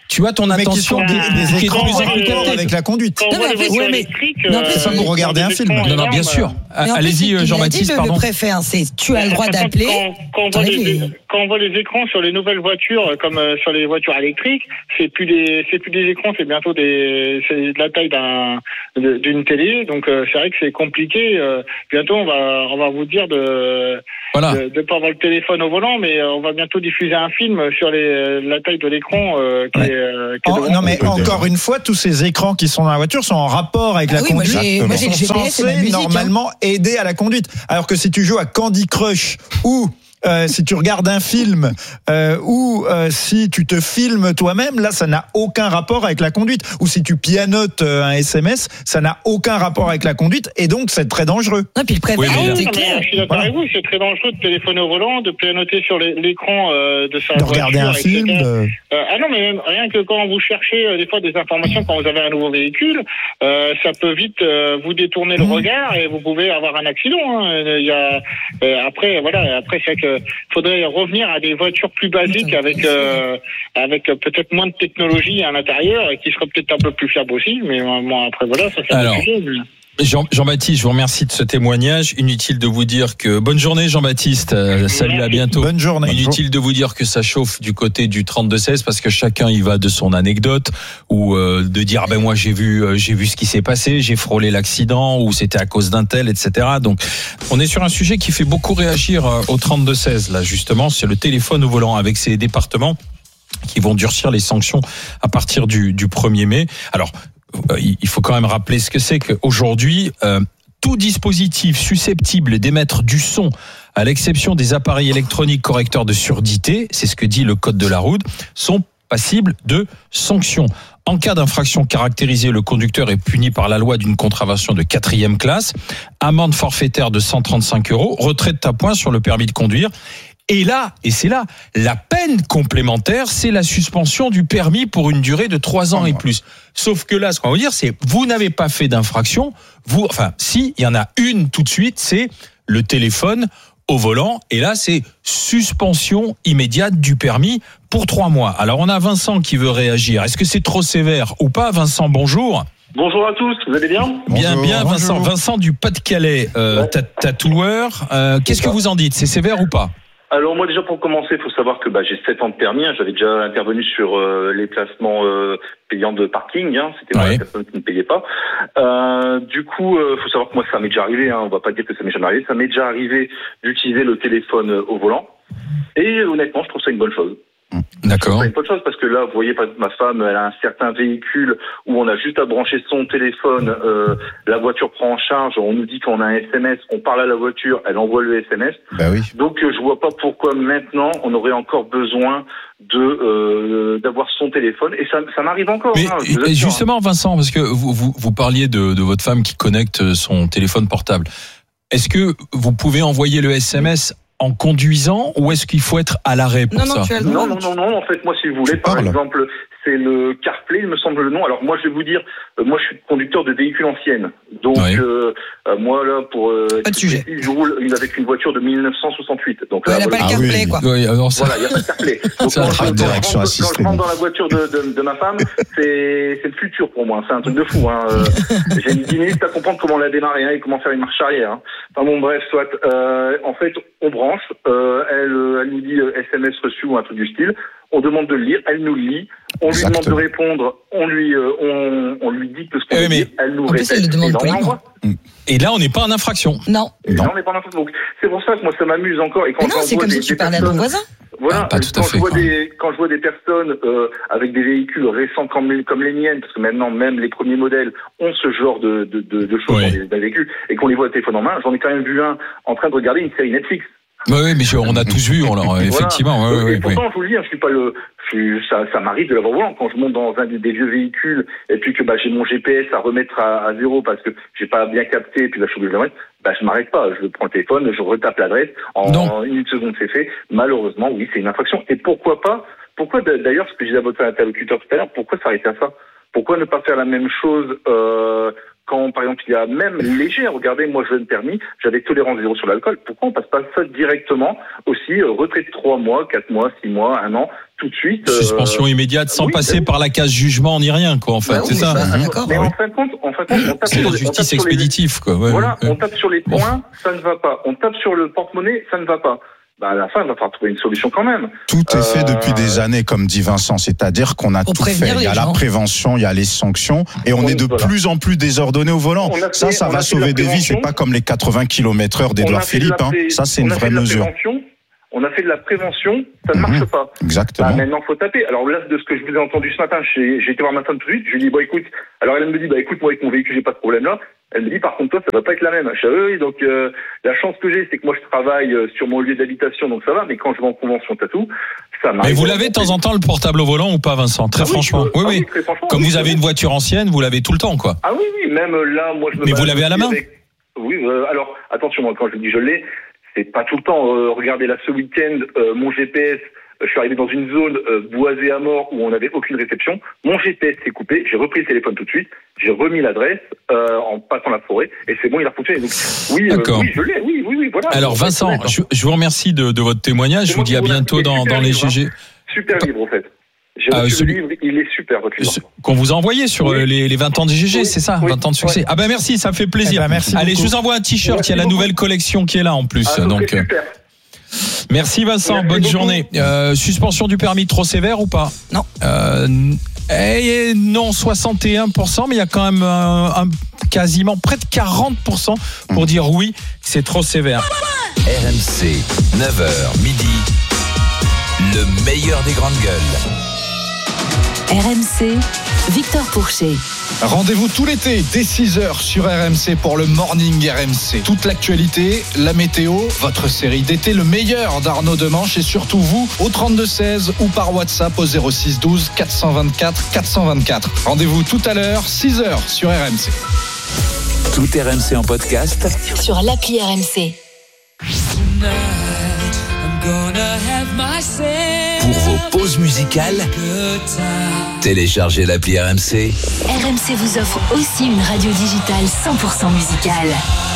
[SPEAKER 3] tu as ton
[SPEAKER 11] Mais qui
[SPEAKER 3] attention
[SPEAKER 11] sont des, des
[SPEAKER 3] qui est
[SPEAKER 11] écrans
[SPEAKER 3] plus
[SPEAKER 11] en rapport
[SPEAKER 3] handicapée.
[SPEAKER 11] avec la conduite.
[SPEAKER 12] Quand on
[SPEAKER 9] Non,
[SPEAKER 12] voit
[SPEAKER 9] mais
[SPEAKER 12] les
[SPEAKER 9] après,
[SPEAKER 12] voitures
[SPEAKER 9] ouais, mais-
[SPEAKER 12] électriques,
[SPEAKER 9] non,
[SPEAKER 12] euh,
[SPEAKER 9] c'est pas
[SPEAKER 11] pour
[SPEAKER 12] ils
[SPEAKER 11] regarder
[SPEAKER 12] ont
[SPEAKER 11] un
[SPEAKER 12] des
[SPEAKER 11] film.
[SPEAKER 12] écrans
[SPEAKER 3] Non, non, bien
[SPEAKER 12] énormes.
[SPEAKER 3] sûr.
[SPEAKER 9] Mais en plus,
[SPEAKER 3] Allez-y,
[SPEAKER 9] il a dit,
[SPEAKER 3] Jean-Baptiste,
[SPEAKER 9] le,
[SPEAKER 3] pardon.
[SPEAKER 9] le préfet, hein, c'est tu as le droit
[SPEAKER 12] Par contre,
[SPEAKER 9] d'appeler.
[SPEAKER 12] Quand, quand, on voit
[SPEAKER 9] t'enlèves
[SPEAKER 12] les,
[SPEAKER 9] les-
[SPEAKER 12] quand on voit les écrans sur les nouvelles voitures, euh, comme euh, sur les voitures électriques, c'est plus des, c'est plus des écrans, c'est bientôt des, c'est de la taille d'un, de- d'une télé. Donc euh, c'est vrai que c'est compliqué. Euh, bientôt, on va, on va vous dire de,
[SPEAKER 3] Voilà.
[SPEAKER 12] de, de pas avoir le téléphone au volant, mais euh, on va bientôt diffuser un film sur les, la taille de l'écran euh, qui,
[SPEAKER 11] Ouais.
[SPEAKER 12] est, euh, qui est
[SPEAKER 11] En-
[SPEAKER 12] devant
[SPEAKER 11] non, mais
[SPEAKER 12] nous.
[SPEAKER 11] encore une fois, tous ces écrans qui sont dans la voiture sont en rapport avec
[SPEAKER 9] Ah
[SPEAKER 11] la
[SPEAKER 9] oui, moi,
[SPEAKER 11] conduite.
[SPEAKER 9] j'ai- moi, j'ai
[SPEAKER 11] Ils
[SPEAKER 9] le
[SPEAKER 11] sont
[SPEAKER 9] G P S et ma
[SPEAKER 11] censés
[SPEAKER 9] musique, hein.
[SPEAKER 11] normalement aider à la conduite. Alors que si tu joues à Candy Crush ou euh, si tu regardes un film euh, ou euh, si tu te filmes toi-même, là, ça n'a aucun rapport avec la conduite. Ou si tu pianotes euh, un S M S, ça n'a aucun rapport avec la conduite et donc c'est très dangereux.
[SPEAKER 9] Non, puis le préfet,
[SPEAKER 3] Oui, mais
[SPEAKER 12] Ah
[SPEAKER 3] là-
[SPEAKER 12] oui,
[SPEAKER 9] c'est
[SPEAKER 12] non, mais
[SPEAKER 9] clair.
[SPEAKER 12] je suis d'accord
[SPEAKER 11] Voilà.
[SPEAKER 12] avec vous, c'est très dangereux de téléphoner au volant, de pianoter sur les- l'écran euh, de sa
[SPEAKER 11] De
[SPEAKER 12] voiture,
[SPEAKER 11] regarder un
[SPEAKER 12] et cetera.
[SPEAKER 11] film. euh,
[SPEAKER 12] Euh, ah non, mais même rien que quand vous cherchez euh, des fois des informations quand vous avez un nouveau véhicule, euh, ça peut vite euh, vous détourner le
[SPEAKER 11] Mmh.
[SPEAKER 12] regard et vous pouvez avoir un accident. Hein. Il y a, euh, après, voilà, après c'est que faudrait revenir à des voitures plus basiques avec euh, avec euh, peut-être moins de technologie à l'intérieur et qui seraient peut-être un peu plus fiables aussi. Mais euh, bon, après voilà, ça c'est un
[SPEAKER 3] Alors,
[SPEAKER 12] autre sujet. mais-
[SPEAKER 3] Jean, Jean-Baptiste, je vous remercie de ce témoignage. Inutile de vous dire que bonne journée, Jean-Baptiste. Euh, salut, à bientôt.
[SPEAKER 11] Bonne journée.
[SPEAKER 3] Inutile de vous dire que ça chauffe du côté du trente-deux seize parce que chacun y va de son anecdote ou euh, de dire ben moi j'ai vu euh, j'ai vu ce qui s'est passé, j'ai frôlé l'accident ou c'était à cause d'un tel, et cetera. Donc on est sur un sujet qui fait beaucoup réagir euh, au trente-deux seize là justement, c'est le téléphone au volant avec ces départements qui vont durcir les sanctions à partir du, du premier mai. Alors euh, il faut quand même rappeler ce que c'est qu'aujourd'hui euh, tout dispositif susceptible d'émettre du son, à l'exception des appareils électroniques correcteurs de surdité, c'est ce que dit le code de la route, sont passibles de sanctions. En cas d'infraction caractérisée, le conducteur est puni par la loi d'une contravention de quatrième classe, amende forfaitaire de cent trente-cinq euros, retrait de points sur le permis de conduire. Et là, et c'est là, la peine complémentaire, c'est la suspension du permis pour une durée de trois ans et plus. Sauf que là, ce qu'on va vous dire, c'est vous n'avez pas fait d'infraction, vous, enfin, si, il y en a une tout de suite, c'est le téléphone au volant. Et là, c'est suspension immédiate du permis pour trois mois. Alors, on a Vincent qui veut réagir. Est-ce que c'est trop sévère ou pas? Vincent, bonjour.
[SPEAKER 13] Bonjour à tous, vous allez bien?
[SPEAKER 3] Bien,
[SPEAKER 10] Bonjour.
[SPEAKER 3] bien, Vincent.
[SPEAKER 10] Bonjour.
[SPEAKER 3] Vincent du Pas-de-Calais, euh,
[SPEAKER 13] Ouais.
[SPEAKER 3] ta- tatoueur. Euh, qu'est-ce que vous en dites? C'est sévère ou pas?
[SPEAKER 13] Alors moi déjà pour commencer, il faut savoir que bah, j'ai sept ans de permis, hein. J'avais déjà intervenu sur euh, les placements euh, payants de parking, hein. C'était moi
[SPEAKER 3] Ouais.
[SPEAKER 13] la personne qui ne payait pas. Euh, du coup, il euh, faut savoir que moi ça m'est déjà arrivé, hein. On va pas dire que ça m'est jamais arrivé, ça m'est déjà arrivé d'utiliser le téléphone euh, au volant. Et honnêtement, je trouve ça une bonne chose.
[SPEAKER 3] D'accord.
[SPEAKER 13] C'est une bonne chose parce que là, vous voyez, ma femme, elle a un certain véhicule où on a juste à brancher son téléphone, euh, la voiture prend en charge, on nous dit qu'on a un S M S, on parle à la voiture, elle envoie le S M S.
[SPEAKER 10] Bah oui.
[SPEAKER 13] Donc euh, je vois pas pourquoi maintenant on aurait encore besoin de euh, d'avoir son téléphone et ça, ça m'arrive encore.
[SPEAKER 3] Mais
[SPEAKER 13] hein, je vous
[SPEAKER 3] et
[SPEAKER 13] assure.
[SPEAKER 3] justement, Vincent, parce que vous, vous, vous parliez de, de votre femme qui connecte son téléphone portable. Est-ce que vous pouvez envoyer le S M S en conduisant ou est-ce qu'il faut être à l'arrêt pour
[SPEAKER 9] Non,
[SPEAKER 3] ça?
[SPEAKER 9] non, tu as le
[SPEAKER 13] Non,
[SPEAKER 9] droit.
[SPEAKER 13] non, non, non, en fait, moi, si vous voulez, par
[SPEAKER 10] parles.
[SPEAKER 13] exemple, c'est le CarPlay, il me semble le nom. Alors, moi, je vais vous dire, euh, moi, je suis conducteur de véhicules anciennes. Donc,
[SPEAKER 3] Oui.
[SPEAKER 13] euh, euh, moi, là, pour... Euh,
[SPEAKER 9] Pas de sujet.
[SPEAKER 13] Je roule une- avec une voiture de mille neuf cent soixante-huit. Donc,
[SPEAKER 9] Ouais,
[SPEAKER 13] là,
[SPEAKER 9] elle a pas
[SPEAKER 13] voilà.
[SPEAKER 9] le
[SPEAKER 10] Ah
[SPEAKER 9] CarPlay,
[SPEAKER 10] oui.
[SPEAKER 9] quoi.
[SPEAKER 3] Oui, alors ça-
[SPEAKER 13] Voilà, il n'y a pas de CarPlay. Donc,
[SPEAKER 3] Ça
[SPEAKER 13] quand,
[SPEAKER 3] attrape
[SPEAKER 13] je- quand
[SPEAKER 10] direction
[SPEAKER 13] je rentre,
[SPEAKER 10] assistée,
[SPEAKER 13] quand je rentre
[SPEAKER 10] bon.
[SPEAKER 13] dans la voiture de, de, de ma femme, c'est c'est le futur pour moi. C'est un truc de fou. Hein. Euh, J'ai une dix minutes à comprendre comment la démarrer hein, et comment faire une marche arrière. Hein. Enfin bon, bref, soit. Euh, en fait, on branche. Euh, elle, euh, elle nous dit euh, S M S reçu ou un truc du style. On demande de le lire. Elle nous le lit. On lui
[SPEAKER 10] Exactement.
[SPEAKER 13] demande de répondre. On lui, euh, on, on lui dit que ce qu'on
[SPEAKER 3] Eh oui,
[SPEAKER 13] veut
[SPEAKER 3] mais-
[SPEAKER 13] dire. Elle nous
[SPEAKER 9] En plus,
[SPEAKER 13] répète.
[SPEAKER 9] elle le demande
[SPEAKER 13] et là, on
[SPEAKER 9] poliment.
[SPEAKER 13] l'envoie.
[SPEAKER 3] Et là, on n'est pas en infraction.
[SPEAKER 9] Non.
[SPEAKER 13] Et là,
[SPEAKER 10] Non.
[SPEAKER 13] on n'est pas en infraction. Donc, c'est pour ça que moi, ça m'amuse encore. Et quand
[SPEAKER 9] Mais non, c'est
[SPEAKER 13] j'envoie
[SPEAKER 9] comme
[SPEAKER 13] des-
[SPEAKER 9] si tu
[SPEAKER 13] des
[SPEAKER 9] parlais à ton
[SPEAKER 13] personnes-
[SPEAKER 9] voisin.
[SPEAKER 13] Voilà,
[SPEAKER 3] Ah, pas tout à
[SPEAKER 13] quand
[SPEAKER 3] fait,
[SPEAKER 13] je vois
[SPEAKER 3] quoi.
[SPEAKER 13] des quand je vois des personnes euh, avec des véhicules récents comme les, comme les miennes, parce que maintenant même les premiers modèles ont ce genre de de, de, de choses
[SPEAKER 3] Oui.
[SPEAKER 13] dans les, dans les véhicules, et qu'on les voit au téléphone en main, j'en ai quand même vu un en train de regarder une série Netflix.
[SPEAKER 3] Oui, oui, mais je- on a tous vu, on l'a- effectivement.
[SPEAKER 13] Voilà.
[SPEAKER 3] ouais,
[SPEAKER 13] et
[SPEAKER 3] ouais, ouais.
[SPEAKER 13] pourtant, je vous le dis, hein, je suis pas le, je suis- ça, ça m'arrive de l'avoir au volant quand je monte dans un des, des vieux véhicules et puis que bah j'ai mon G P S à remettre à, à zéro parce que j'ai pas bien capté et puis là je suis obligé de le mettre. Bah je m'arrête pas, je prends le téléphone, je retape l'adresse en,
[SPEAKER 3] Donc-
[SPEAKER 13] en une seconde c'est fait. Malheureusement, oui, c'est une infraction. Et pourquoi pas? Pourquoi d'ailleurs, ce que je disais à votre interlocuteur tout à l'heure, pourquoi s'arrêter à ça? Pourquoi ne pas faire la même chose euh, quand, par exemple, il y a même léger, regardez, moi, je donne permis, j'avais tolérance zéro sur l'alcool. Pourquoi on passe pas ça directement aussi, euh, retrait de trois mois, quatre mois, six mois, un an, tout de suite. Euh...
[SPEAKER 3] Suspension immédiate sans
[SPEAKER 13] oui,
[SPEAKER 3] passer
[SPEAKER 13] oui.
[SPEAKER 3] par la case jugement ni rien, quoi, en fait,
[SPEAKER 13] Bah
[SPEAKER 3] c'est
[SPEAKER 13] oui,
[SPEAKER 3] ça.
[SPEAKER 13] bah,
[SPEAKER 3] Mmh.
[SPEAKER 13] d'accord, mais en fin de compte, en fin de compte, on tape
[SPEAKER 3] C'est
[SPEAKER 13] sur
[SPEAKER 3] la
[SPEAKER 13] les- on tape
[SPEAKER 3] justice
[SPEAKER 13] sur les-
[SPEAKER 3] expéditive, quoi. Ouais,
[SPEAKER 13] voilà,
[SPEAKER 3] ouais.
[SPEAKER 13] on tape sur les
[SPEAKER 3] Bon.
[SPEAKER 13] points, ça ne va pas. On tape sur le porte-monnaie, ça ne va pas. Bah, à la fin, il va falloir trouver une solution quand même.
[SPEAKER 10] Tout est fait
[SPEAKER 13] Euh,
[SPEAKER 10] depuis des années, comme dit Vincent. C'est-à-dire qu'on a
[SPEAKER 9] Pour
[SPEAKER 10] tout fait.
[SPEAKER 9] prévenir
[SPEAKER 10] Il y a
[SPEAKER 9] les
[SPEAKER 10] la
[SPEAKER 9] gens.
[SPEAKER 10] prévention, il y a les sanctions, et on
[SPEAKER 13] Oui,
[SPEAKER 10] est de
[SPEAKER 13] voilà.
[SPEAKER 10] plus en plus désordonné au volant.
[SPEAKER 13] On a
[SPEAKER 10] Ça,
[SPEAKER 13] fait-
[SPEAKER 10] ça
[SPEAKER 13] on
[SPEAKER 10] va
[SPEAKER 13] a fait de la
[SPEAKER 10] sauver des vies.
[SPEAKER 13] prévention.
[SPEAKER 10] C'est pas comme les quatre-vingts kilomètres heure
[SPEAKER 13] on a
[SPEAKER 10] d'Edouard
[SPEAKER 13] fait de la
[SPEAKER 10] Philippe. Hein.
[SPEAKER 13] pré-
[SPEAKER 10] Ça, c'est
[SPEAKER 13] on
[SPEAKER 10] une
[SPEAKER 13] a fait
[SPEAKER 10] vraie
[SPEAKER 13] de la
[SPEAKER 10] mesure.
[SPEAKER 13] prévention, On a fait de la prévention, ça ne
[SPEAKER 10] Mhm.
[SPEAKER 13] marche pas.
[SPEAKER 10] Exactement.
[SPEAKER 13] Bah, maintenant, faut taper. Alors là, de ce que je vous ai entendu ce matin, j'ai j'ai été voir ma femme tout de suite. Je lui ai dit, bon, écoute. Alors elle me dit, bah, écoute, moi, avec mon véhicule, j'ai pas de problème là. Elle me dit, par contre, toi, ça va pas être la même. Je dis, oui, donc, euh, la chance que j'ai, c'est que moi, je travaille euh, sur mon lieu d'habitation, donc ça va. Mais quand je vais en convention tatou, ça m'arrive.
[SPEAKER 3] Mais vous l'avez de temps en temps le portable au volant ou pas, Vincent? Très
[SPEAKER 13] Ah oui,
[SPEAKER 3] franchement.
[SPEAKER 13] euh,
[SPEAKER 3] Oui,
[SPEAKER 13] ah
[SPEAKER 3] oui.
[SPEAKER 13] oui, très franchement,
[SPEAKER 3] Comme
[SPEAKER 13] oui,
[SPEAKER 3] vous
[SPEAKER 13] c'est
[SPEAKER 3] avez
[SPEAKER 13] vrai.
[SPEAKER 3] une voiture ancienne, vous l'avez tout le temps, quoi.
[SPEAKER 13] Ah oui, oui, même euh, là, moi, je me
[SPEAKER 3] Mais vous
[SPEAKER 13] balade
[SPEAKER 3] l'avez à la
[SPEAKER 13] aussi
[SPEAKER 3] main
[SPEAKER 13] avec- Oui, euh, alors, attention, moi, quand je dis je l'ai, c'est pas tout le temps. Euh, regardez, là, ce week-end, euh, mon G P S, euh, je suis arrivé dans une zone euh, boisée à mort où on n'avait aucune réception. Mon G P S s'est coupé, j'ai repris le téléphone tout de suite, j'ai remis l'adresse euh, en passant la forêt, et c'est bon, il a fonctionné. Donc, oui, euh,
[SPEAKER 3] D'accord.
[SPEAKER 13] oui, je l'ai, oui, oui, oui, voilà.
[SPEAKER 3] Alors
[SPEAKER 13] Faut être
[SPEAKER 3] Vincent,
[SPEAKER 13] honnête, hein.
[SPEAKER 3] je, je vous remercie de, de votre témoignage.
[SPEAKER 13] C'est
[SPEAKER 3] Je vous
[SPEAKER 13] moi
[SPEAKER 3] dis
[SPEAKER 13] qui
[SPEAKER 3] à
[SPEAKER 13] vous
[SPEAKER 3] bientôt
[SPEAKER 13] remercie.
[SPEAKER 3] dans,
[SPEAKER 13] Super
[SPEAKER 3] dans les
[SPEAKER 13] livre,
[SPEAKER 3] G G.
[SPEAKER 13] hein. Super livre, en fait. J'ai
[SPEAKER 3] Ah,
[SPEAKER 13] reçu
[SPEAKER 3] celui-
[SPEAKER 13] le livre, il est super, votre livre.
[SPEAKER 3] Ce- Qu'on vous a envoyé sur
[SPEAKER 13] Oui.
[SPEAKER 3] euh, les, les vingt ans de G G,
[SPEAKER 13] Oui.
[SPEAKER 3] c'est ça,
[SPEAKER 13] Oui.
[SPEAKER 3] vingt ans de succès.
[SPEAKER 13] Ouais.
[SPEAKER 3] Ah ben merci, ça fait plaisir.
[SPEAKER 11] Eh ben, merci
[SPEAKER 3] Allez,
[SPEAKER 11] beaucoup.
[SPEAKER 3] je vous envoie un t-shirt,
[SPEAKER 13] Merci
[SPEAKER 3] il y a la
[SPEAKER 13] beaucoup.
[SPEAKER 3] nouvelle collection qui est là en plus.
[SPEAKER 13] Ah, donc,
[SPEAKER 3] Donc
[SPEAKER 13] c'est
[SPEAKER 3] euh,
[SPEAKER 13] super.
[SPEAKER 3] merci Vincent,
[SPEAKER 13] Merci
[SPEAKER 3] bonne
[SPEAKER 13] beaucoup.
[SPEAKER 3] journée. Euh, suspension du permis trop sévère ou pas?
[SPEAKER 9] Non.
[SPEAKER 3] Euh, eh, non, soixante et un pour cent, mais il y a quand même euh, un, quasiment près de quarante pour cent pour dire oui, c'est trop sévère.
[SPEAKER 7] R M C, neuf heures midi, le meilleur des grandes gueules.
[SPEAKER 8] R M C, Victor Pourchet.
[SPEAKER 14] Rendez-vous tout l'été dès six heures sur R M C pour le Morning R M C. Toute l'actualité, la météo, votre série d'été, le meilleur d'Arnaud Demanche et surtout vous au trente-deux seize ou par WhatsApp au zéro six douze quatre cent vingt-quatre quatre cent vingt-quatre. Rendez-vous tout à l'heure, six heures sur R M C.
[SPEAKER 7] Tout R M C en podcast
[SPEAKER 8] Sur l'appli R M C.
[SPEAKER 7] pour vos pauses musicales. Téléchargez l'appli R M C.
[SPEAKER 8] R M C vous offre aussi une radio digitale cent pour cent musicale.